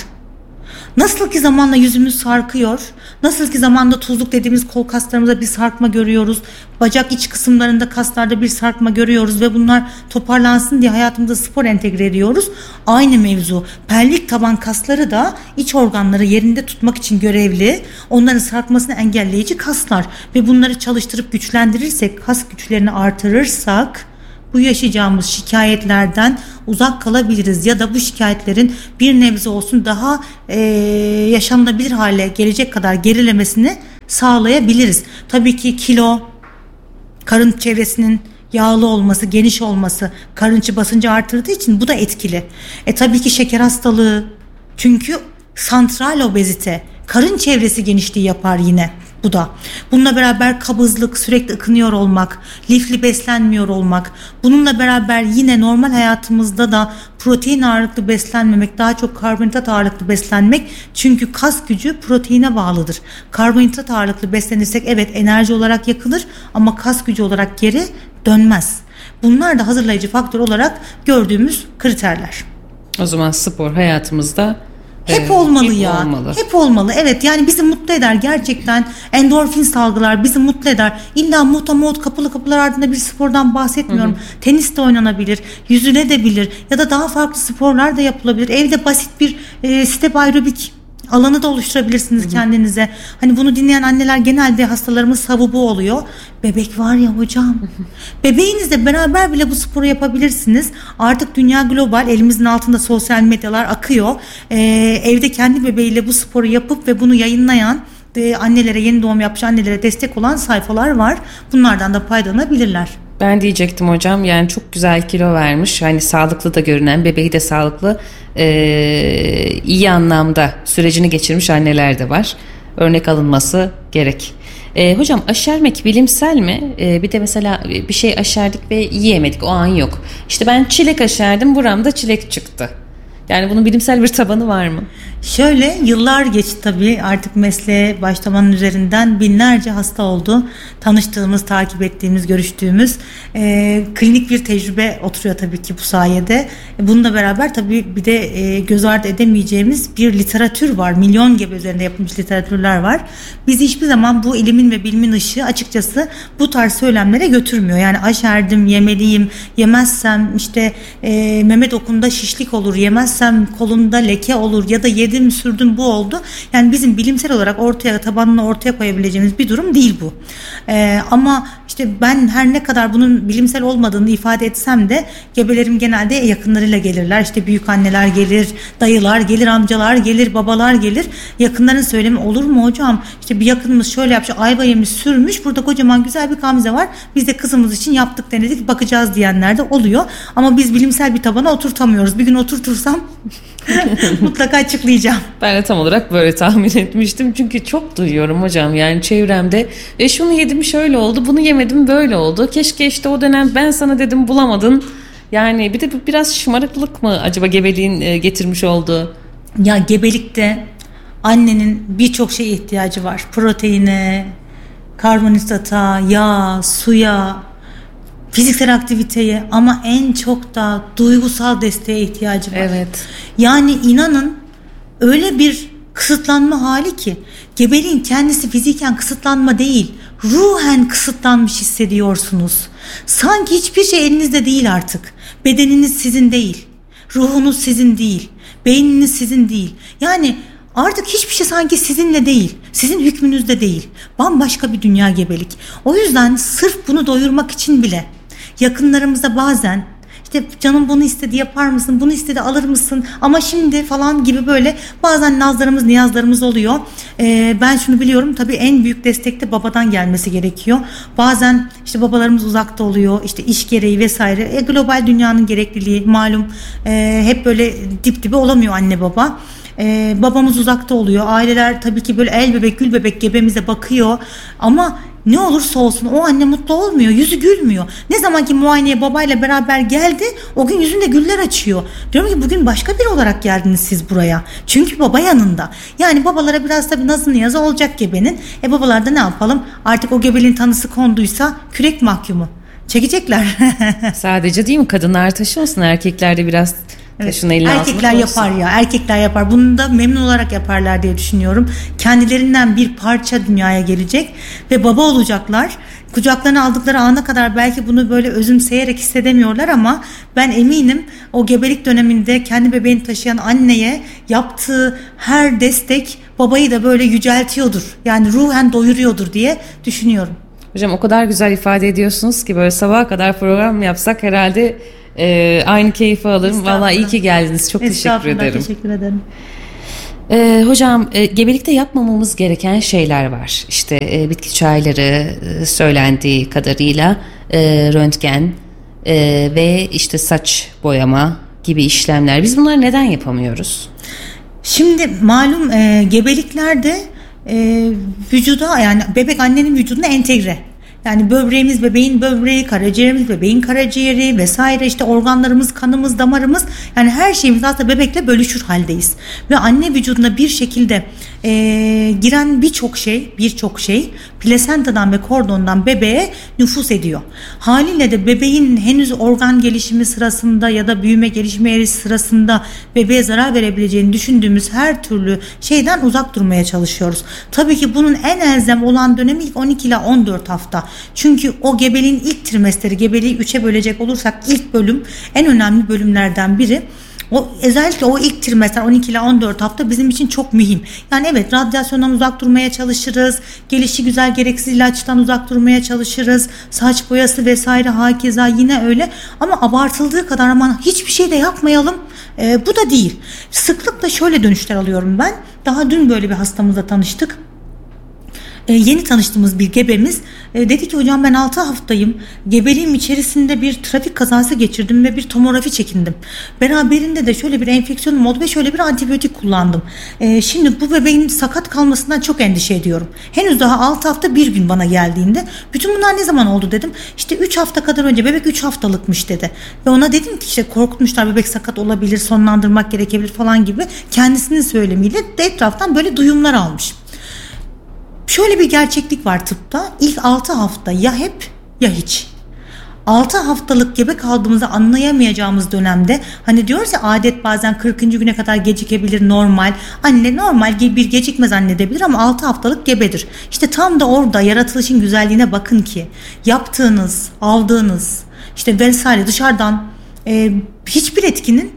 Speaker 10: Nasıl ki zamanla yüzümüz sarkıyor, nasıl ki zamanla tuzluk dediğimiz kol kaslarımızda bir sarkma görüyoruz, bacak iç kısımlarında kaslarda bir sarkma görüyoruz ve bunlar toparlansın diye hayatımıza spor entegre ediyoruz. Aynı mevzu. Pelvik taban kasları da iç organları yerinde tutmak için görevli, onların sarkmasını engelleyici kaslar ve bunları çalıştırıp güçlendirirsek, kas güçlerini artırırsak bu yaşayacağımız şikayetlerden uzak kalabiliriz ya da bu şikayetlerin bir nebze olsun daha e, yaşanılabilir hale gelecek kadar gerilemesini sağlayabiliriz. Tabii ki kilo, karın çevresinin yağlı olması, geniş olması karın içi basıncı artırdığı için bu da etkili. E tabii ki şeker hastalığı, çünkü santral obezite, karın çevresi genişliği yapar yine. Bu da. Bununla beraber kabızlık, sürekli ıkınıyor olmak, lifli beslenmiyor olmak, bununla beraber yine normal hayatımızda da protein ağırlıklı beslenmemek, daha çok karbonhidrat ağırlıklı beslenmek, çünkü kas gücü proteine bağlıdır. Karbonhidrat ağırlıklı beslenirsek evet enerji olarak yakılır ama kas gücü olarak geri dönmez. Bunlar da hazırlayıcı faktör olarak gördüğümüz kriterler.
Speaker 9: O zaman spor hayatımızda
Speaker 10: Hep olmalı
Speaker 9: hep
Speaker 10: ya.
Speaker 9: Olmalı.
Speaker 10: Hep olmalı. Evet, yani bizi mutlu eder gerçekten. Endorfin salgılar bizi mutlu eder. İlla muhtemot kapılı kapılar ardında bir spordan bahsetmiyorum. Hı hı. Tenis de oynanabilir, yüzülebilir ya da daha farklı sporlar da yapılabilir. Evde basit bir e, step aerobik alanı da oluşturabilirsiniz, hı hı, kendinize. Hani bunu dinleyen anneler genelde hastalarımız savubu oluyor. Bebek var ya hocam. Hı hı. Bebeğinizle beraber bile bu sporu yapabilirsiniz. Artık dünya global, elimizin altında sosyal medyalar akıyor. Ee, evde kendi bebeğiyle bu sporu yapıp ve bunu yayınlayan e, annelere, yeni doğum yapmış annelere destek olan sayfalar var. Bunlardan da faydalanabilirler.
Speaker 9: Ben diyecektim hocam, yani çok güzel kilo vermiş, hani sağlıklı da görünen, bebeği de sağlıklı, ee, iyi anlamda sürecini geçirmiş anneler de var. Örnek alınması gerek. Ee, hocam aşermek bilimsel mi? Ee, bir de mesela bir şey aşerdik ve yiyemedik, o an yok. İşte ben çilek aşerdim, buramda çilek çıktı. Yani bunun bilimsel bir tabanı var mı?
Speaker 10: Şöyle, yıllar geçti tabii, artık mesleğe başlamanın üzerinden binlerce hasta oldu. Tanıştığımız, takip ettiğimiz, görüştüğümüz e, klinik bir tecrübe oturuyor tabii ki bu sayede. E, bununla beraber tabii bir de e, göz ardı edemeyeceğimiz bir literatür var. Milyon gebe üzerinde yapılmış literatürler var. Biz hiçbir zaman bu ilimin ve bilimin ışığı açıkçası bu tarz söylemlere götürmüyor. Yani aşerdim, yemeliyim, yemezsem işte e, meme dokumda şişlik olur, yemezsem kolumda leke olur ya da yedim sürdüm bu oldu. Yani bizim bilimsel olarak ortaya, tabanını ortaya koyabileceğimiz bir durum değil bu. Ee, ama işte ben her ne kadar bunun bilimsel olmadığını ifade etsem de gebelerim genelde yakınlarıyla gelirler. İşte büyük anneler gelir, dayılar gelir, amcalar gelir, babalar gelir. Yakınların söylemi, olur mu hocam? İşte bir yakınımız şöyle yapmış, ayva yemiş, sürmüş. Burada kocaman güzel bir gamze var. Biz de kızımız için yaptık, denedik, bakacağız diyenler de oluyor. Ama biz bilimsel bir tabana oturtamıyoruz. Bir gün oturtursam mutlaka açıklayacağım.
Speaker 9: Ben de tam olarak böyle tahmin etmiştim. Çünkü çok duyuyorum hocam, yani çevremde. E şunu yedim şöyle oldu, bunu yemedim böyle oldu. Keşke işte o dönem ben sana dedim bulamadın. Yani bir de biraz şımarıklık mı acaba gebeliğin getirmiş olduğu?
Speaker 10: Ya gebelikte annenin birçok şeye ihtiyacı var. Proteine, karbonhidrata, yağ, suya, fiziksel aktiviteye, ama en çok da duygusal desteğe ihtiyacı var.
Speaker 9: Evet.
Speaker 10: Yani inanın öyle bir kısıtlanma hali ki, gebeliğin kendisi fiziken kısıtlanma değil, ruhen kısıtlanmış hissediyorsunuz. Sanki hiçbir şey elinizde değil artık. Bedeniniz sizin değil, ruhunuz sizin değil, beyniniz sizin değil. Yani artık hiçbir şey sanki sizinle değil, sizin hükmünüzde değil. Bambaşka bir dünya gebelik. O yüzden sırf bunu doyurmak için bile yakınlarımıza bazen İşte canım bunu istedi, yapar mısın? Bunu istedi, alır mısın? Ama şimdi falan gibi böyle bazen nazlarımız, niyazlarımız oluyor. Ee, ben şunu biliyorum, tabii en büyük destek de babadan gelmesi gerekiyor. Bazen işte babalarımız uzakta oluyor, işte iş gereği vesaire. E, global dünyanın gerekliliği malum, e, hep böyle dip dibe olamıyor anne baba. Ee, babamız uzakta oluyor. Aileler tabii ki böyle el bebek gül bebek gebemize bakıyor. Ama ne olursa olsun o anne mutlu olmuyor. Yüzü gülmüyor. Ne zaman ki muayeneye babayla beraber geldi, o gün yüzünde güller açıyor. Diyorum ki bugün başka biri olarak geldiniz siz buraya. Çünkü baba yanında. Yani babalara biraz tabii nazı niyazı olacak gebenin. E babalar da ne yapalım? Artık o gebeliğin tanısı konduysa kürek mahkumu. Çekecekler.
Speaker 9: Sadece değil mi? Kadınlar taşıyorsun, erkekler de biraz taşın eline altına
Speaker 10: erkekler
Speaker 9: koysun.
Speaker 10: yapar ya, erkekler yapar. Bunu da memnun olarak yaparlar diye düşünüyorum. Kendilerinden bir parça dünyaya gelecek ve baba olacaklar. Kucaklarına aldıkları ana kadar belki bunu böyle özümseyerek hissedemiyorlar ama ben eminim o gebelik döneminde kendi bebeğini taşıyan anneye yaptığı her destek babayı da böyle yüceltiyordur. Yani ruhen doyuruyordur diye düşünüyorum.
Speaker 9: Hocam o kadar güzel ifade ediyorsunuz ki böyle sabaha kadar program yapsak herhalde e, aynı keyfi alırım. Vallahi iyi ki geldiniz. Çok teşekkür ederim.
Speaker 10: Teşekkür ederim.
Speaker 9: Ee, hocam e, gebelikte yapmamamız gereken şeyler var. İşte e, bitki çayları e, söylendiği kadarıyla e, röntgen e, ve işte saç boyama gibi işlemler. Biz bunları neden yapamıyoruz?
Speaker 10: Şimdi malum e, gebeliklerde e, vücuda, yani bebek annenin vücuduna entegre. Yani böbreğimiz bebeğin böbreği, karaciğerimiz bebeğin karaciğeri vesaire, işte organlarımız, kanımız, damarımız, yani her şeyimiz aslında bebekle bölüşür haldeyiz. Ve anne vücuduna bir şekilde e, giren birçok şey, birçok şey plasentadan ve kordondan bebeğe nüfuz ediyor. Haliyle de bebeğin henüz organ gelişimi sırasında ya da büyüme gelişme eğrisi sırasında bebeğe zarar verebileceğini düşündüğümüz her türlü şeyden uzak durmaya çalışıyoruz. Tabii ki bunun en elzem olan dönemi ilk on iki ila on dört hafta. Çünkü o gebeliğin ilk trimesteri, gebeliği üçe bölecek olursak ilk bölüm en önemli bölümlerden biri. O, özellikle o ilk trimester on iki ila on dört hafta bizim için çok mühim. Yani evet, radyasyondan uzak durmaya çalışırız. Gelişi güzel gereksiz ilaçtan uzak durmaya çalışırız. Saç boyası vesaire hakeza yine öyle. Ama abartıldığı kadar aman hiçbir şey de yapmayalım. Ee, bu da değil. Sıklıkla şöyle dönüşler alıyorum ben. Daha dün böyle bir hastamızla tanıştık. Ee, yeni tanıştığımız bir gebemiz e, dedi ki hocam ben altı haftayım, gebeliğim içerisinde bir trafik kazası geçirdim ve bir tomografi çekindim. Beraberinde de şöyle bir enfeksiyonum oldu ve şöyle bir antibiyotik kullandım. E, şimdi bu bebeğin sakat kalmasından çok endişe ediyorum. Henüz daha altı hafta bir gün bana geldiğinde bütün bunlar ne zaman oldu dedim. İşte üç hafta kadar önce, bebek üç haftalıkmış dedi. Ve ona dedim ki işte korkutmuşlar, bebek sakat olabilir, sonlandırmak gerekebilir falan gibi, kendisinin söylemiyle de etraftan böyle duyumlar almış. Şöyle bir gerçeklik var tıpta. İlk altı hafta ya hep ya hiç. altı haftalık gebe kaldığımızı anlayamayacağımız dönemde, hani diyoruz ya adet bazen kırkıncı güne kadar gecikebilir, normal. Anne normal bir gecikme zannedebilir ama altı haftalık gebedir. İşte tam da orada yaratılışın güzelliğine bakın ki yaptığınız, aldığınız işte vesaire dışarıdan e, hiçbir etkinin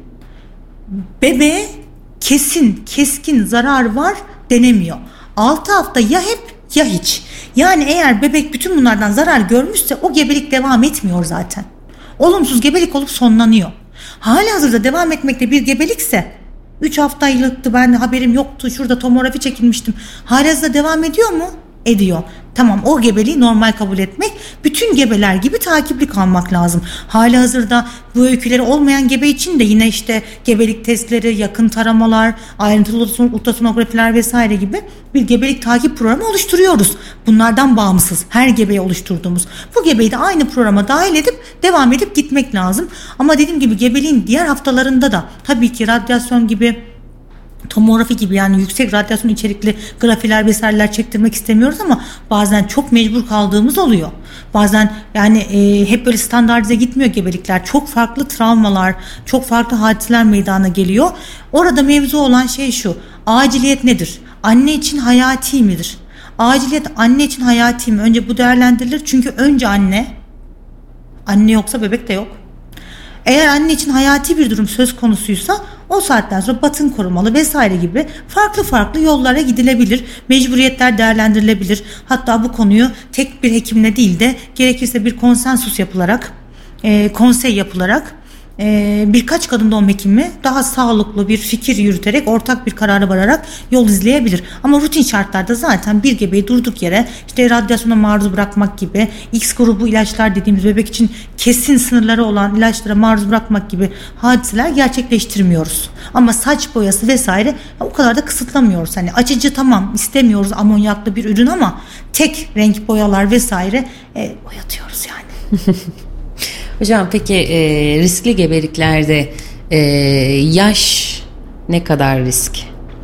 Speaker 10: bebeğe kesin, keskin zarar var denemiyor. altı hafta ya hep ya hiç. Yani eğer bebek bütün bunlardan zarar görmüşse o gebelik devam etmiyor zaten. Olumsuz gebelik olup sonlanıyor. Halihazırda devam etmekte bir gebelikse, üç haftaylıktı, ben haberim yoktu, şurada tomografi çekilmiştim, halihazırda devam ediyor mu? Ediyor. Tamam, o gebeliği normal kabul etmek, bütün gebeler gibi takipli kalmak lazım. Halihazırda bu öyküleri olmayan gebe için de yine işte gebelik testleri, yakın taramalar, ayrıntılı ultrasonografiler vesaire gibi bir gebelik takip programı oluşturuyoruz. Bunlardan bağımsız her gebeye oluşturduğumuz. Bu gebeyi de aynı programa dahil edip devam edip gitmek lazım. Ama dediğim gibi gebeliğin diğer haftalarında da tabii ki radyasyon gibi, tomografi gibi, yani yüksek radyasyon içerikli grafiler vesaireler çektirmek istemiyoruz ama bazen çok mecbur kaldığımız oluyor. Bazen yani e, hep böyle standartize gitmiyor gebelikler. Çok farklı travmalar, çok farklı hadiseler meydana geliyor. Orada mevzu olan şey şu: aciliyet nedir? Anne için hayati midir? Aciliyet anne için hayati mi? Önce bu değerlendirilir. Çünkü önce anne, anne yoksa bebek de yok. Eğer anne için hayati bir durum söz konusuysa o saatten sonra batın korumalı vesaire gibi farklı farklı yollara gidilebilir. Mecburiyetler değerlendirilebilir. Hatta bu konuyu tek bir hekimle değil de gerekirse bir konsensus yapılarak, e, konsey yapılarak e, birkaç kadın doğum hekimi daha sağlıklı bir fikir yürüterek ortak bir karara vararak yol izleyebilir. Ama rutin şartlarda zaten bir gebeyi durduk yere işte radyasyona maruz bırakmak gibi, X grubu ilaçlar dediğimiz bebek için kesin sınırları olan ilaçlara maruz bırakmak gibi hadiseler gerçekleştirmiyoruz. Ama saç boyası vesaire o kadar da kısıtlamıyoruz. Hani açıcı tamam istemiyoruz amonyaklı bir ürün ama tek renk boyalar vesaire e, boyatıyoruz yani.
Speaker 9: Hocam peki e, riskli gebeliklerde e, yaş ne kadar risk?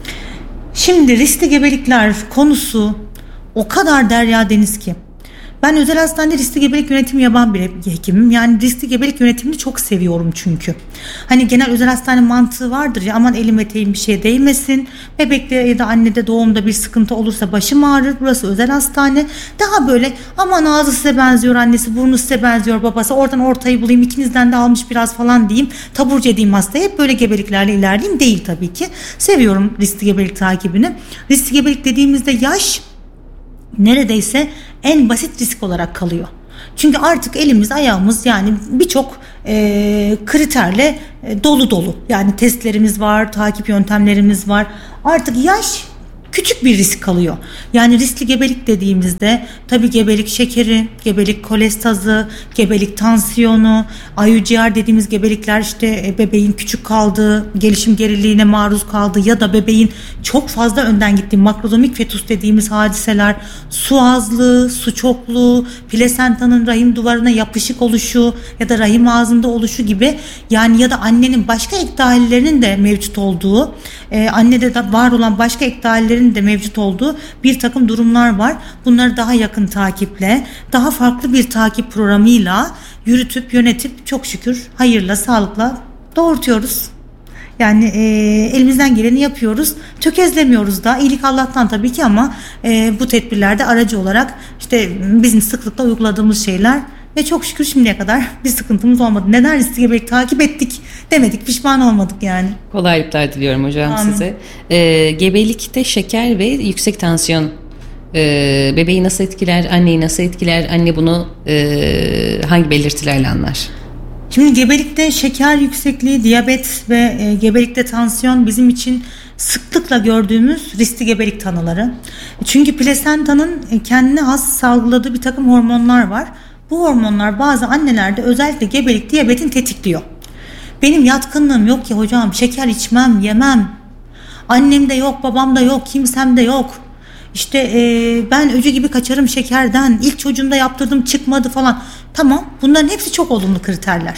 Speaker 10: Şimdi riskli gebelikler konusu o kadar derya deniz ki. Ben özel hastanede riskli gebelik yönetimi yapan bir hekimim. Yani riskli gebelik yönetimini çok seviyorum çünkü. Hani genel özel hastane mantığı vardır ya, aman elim eteğim bir şeye değmesin. Bebekte ya da annede doğumda bir sıkıntı olursa başım ağrır. Burası özel hastane. Daha böyle aman ağzı size benziyor annesi, burnu size benziyor babası. Oradan ortayı bulayım, ikinizden de almış biraz falan diyeyim. Taburcu edeyim hastayı. Hep böyle gebeliklerle ilerleyeyim değil tabii ki. Seviyorum riskli gebelik takibini. Riskli gebelik dediğimizde yaş neredeyse en basit risk olarak kalıyor. Çünkü artık elimiz ayağımız yani birçok e, kriterle e, dolu dolu. Yani testlerimiz var, takip yöntemlerimiz var. Artık yaş küçük bir risk kalıyor. Yani riskli gebelik dediğimizde tabii gebelik şekeri, gebelik kolestazı, gebelik tansiyonu, I U G R dediğimiz gebelikler işte bebeğin küçük kaldığı, gelişim geriliğine maruz kaldığı ya da bebeğin çok fazla önden gittiği makrozomik fetus dediğimiz hadiseler, su azlığı, su çokluğu, plasentanın rahim duvarına yapışık oluşu ya da rahim ağzında oluşu gibi, yani ya da annenin başka ek dahillerinin de mevcut olduğu, e, annede de var olan başka ek dahillerinin de mevcut olduğu bir takım durumlar var. Bunları daha yakın takiple, daha farklı bir takip programıyla yürütüp yönetip çok şükür hayırla, sağlıkla doğurtuyoruz. Yani e, elimizden geleni yapıyoruz. Tökezlemiyoruz da. İyilik Allah'tan tabii ki ama e, bu tedbirlerde aracı olarak işte bizim sıklıkla uyguladığımız şeyler ve çok şükür şimdiye kadar bir sıkıntımız olmadı. Neden riskli gebelik takip ettik demedik, pişman olmadık yani.
Speaker 9: Kolaylıklar diliyorum hocam
Speaker 10: Amin.
Speaker 9: size. Ee, gebelikte şeker ve yüksek tansiyon e, bebeği nasıl etkiler, anneyi nasıl etkiler, anne bunu e, hangi belirtilerle anlar?
Speaker 10: Şimdi gebelikte şeker yüksekliği, diyabet ve e, gebelikte tansiyon bizim için sıklıkla gördüğümüz riskli gebelik tanıları. Çünkü plasentanın kendine has salgıladığı bir takım hormonlar var. Bu hormonlar bazı annelerde özellikle gebelik diyabetin tetikliyor. Benim yatkınlığım yok ki hocam, şeker içmem, yemem. Annemde yok, babamda yok, kimsemde yok. İşte e, ben öcü gibi kaçarım şekerden. İlk çocuğumda yaptırdım çıkmadı falan. Tamam, bunların hepsi çok olumlu kriterler.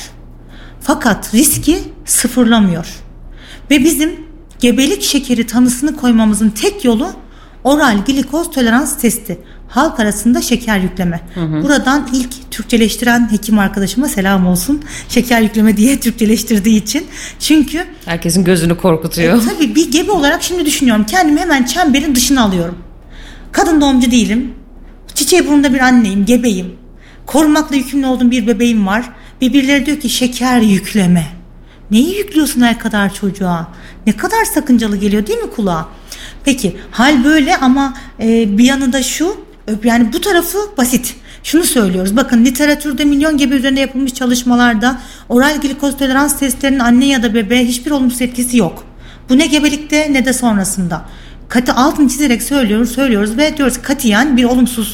Speaker 10: Fakat riski sıfırlamıyor. Ve bizim gebelik şekeri tanısını koymamızın tek yolu oral glikoz tolerans testi. Halk arasında şeker yükleme. Hı hı. Buradan ilk Türkçeleştiren hekim arkadaşıma selam olsun. Şeker yükleme diye Türkçeleştirdiği için. Çünkü
Speaker 9: herkesin gözünü korkutuyor.
Speaker 10: E, tabii bir gebe olarak şimdi düşünüyorum. Kendimi hemen çemberin dışına alıyorum. Kadın doğumcu değilim. Çiçeği burnunda bir anneyim, gebeyim. Korumakla yükümlü olduğum bir bebeğim var. Birbirleri diyor ki şeker yükleme. Neyi yüklüyorsun her kadar çocuğa? Ne kadar sakıncalı geliyor değil mi kulağa? Peki hal böyle ama e, bir yanı da şu, yani bu tarafı basit. Şunu söylüyoruz, bakın literatürde milyon gebe üzerinde yapılmış çalışmalarda oral glikoz tolerans testlerinin anne ya da bebeğe hiçbir olumsuz etkisi yok. Bu ne gebelikte ne de sonrasında. Katı altını çizerek söylüyoruz, söylüyoruz ve diyoruz katiyen bir olumsuz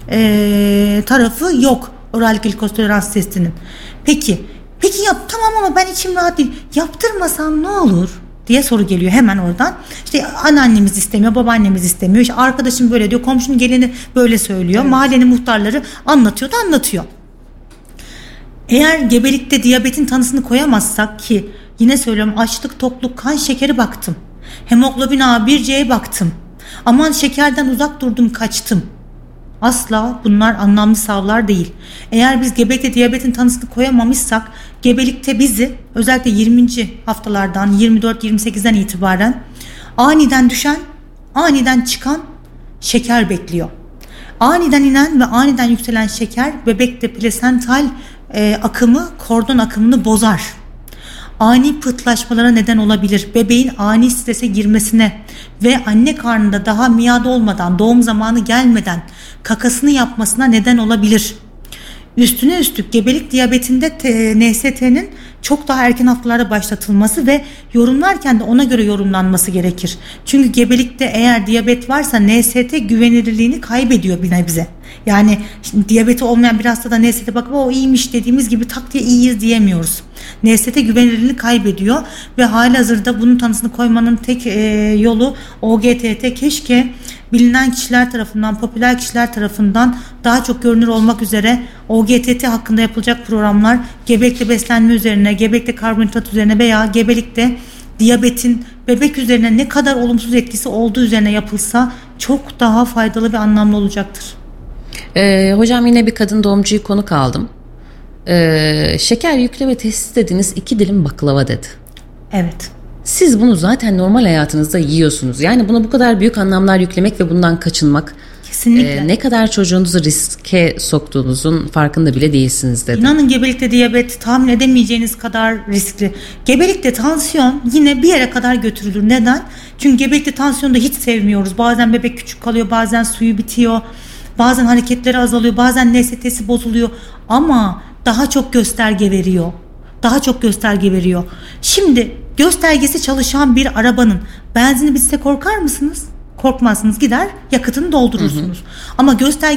Speaker 10: e, tarafı yok oral glikoz tolerans testinin. Peki, peki yap tamam ama ben içim rahat değil. Yaptırmasam ne olur diye soru geliyor hemen oradan. İşte anneannemiz istemiyor, babaannemiz istemiyor. İşte arkadaşım böyle diyor, komşunun gelini böyle söylüyor. Evet. Mahallenin muhtarları anlatıyor da anlatıyor. Eğer gebelikte diyabetin tanısını koyamazsak, ki yine söylüyorum açlık, tokluk, kan şekeri baktım. Hemoglobin A bir C'ye baktım. Aman şekerden uzak durdum, kaçtım. Asla bunlar anlamlı savlar değil. Eğer biz gebelikte diyabetin tanısını koyamamışsak, gebelikte bizi özellikle yirminci haftalardan yirmi dört yirmi sekizden itibaren aniden düşen, aniden çıkan şeker bekliyor. Aniden inen ve aniden yükselen şeker bebekte plasental e, akımı, kordon akımını bozar. Ani pıhtılaşmalara neden olabilir. Bebeğin ani strese girmesine ve anne karnında daha miyad olmadan, doğum zamanı gelmeden kakasını yapmasına neden olabilir. Üstüne üstlük gebelik diyabetinde N S T'nin çok daha erken haftalarda başlatılması ve yorumlarken de ona göre yorumlanması gerekir. Çünkü gebelikte eğer diyabet varsa N S T güvenilirliğini kaybediyor bir nebze. Yani şimdi diyabeti olmayan bir hastada N S T bakıp o iyiymiş dediğimiz gibi tak diye iyiyiz diyemiyoruz. N S T güvenilirliğini kaybediyor ve halihazırda bunun tanısını koymanın tek e, yolu O G T T. Keşke bilinen kişiler tarafından, popüler kişiler tarafından daha çok görünür olmak üzere O G T T hakkında yapılacak programlar gebelikte beslenme üzerine, gebelikte karbonhidrat üzerine veya gebelikte diyabetin bebek üzerine ne kadar olumsuz etkisi olduğu üzerine yapılsa çok daha faydalı ve anlamlı olacaktır.
Speaker 9: Ee, hocam yine bir kadın doğumcuyu konuk aldım. Ee, şeker yükleme testi dediniz, iki dilim baklava dedi.
Speaker 10: Evet.
Speaker 9: Siz bunu zaten normal hayatınızda yiyorsunuz. Yani buna bu kadar büyük anlamlar yüklemek ve bundan kaçınmak,
Speaker 10: kesinlikle.
Speaker 9: E, ne kadar çocuğunuzu riske soktuğunuzun farkında bile değilsiniz dedi.
Speaker 10: İnanın gebelikte diyabet tahmin edemeyeceğiniz kadar riskli. Gebelikte tansiyon yine bir yere kadar götürülür. Neden? Çünkü gebelikte tansiyonu da hiç sevmiyoruz. Bazen bebek küçük kalıyor, bazen suyu bitiyor, bazen hareketleri azalıyor, bazen N S T'si bozuluyor. Ama daha çok gösterge veriyor. Daha çok gösterge veriyor. Şimdi göstergesi çalışan bir arabanın benzini bitse korkar mısınız? Korkmazsınız, gider yakıtını doldurursunuz. Hı hı. Ama gösterge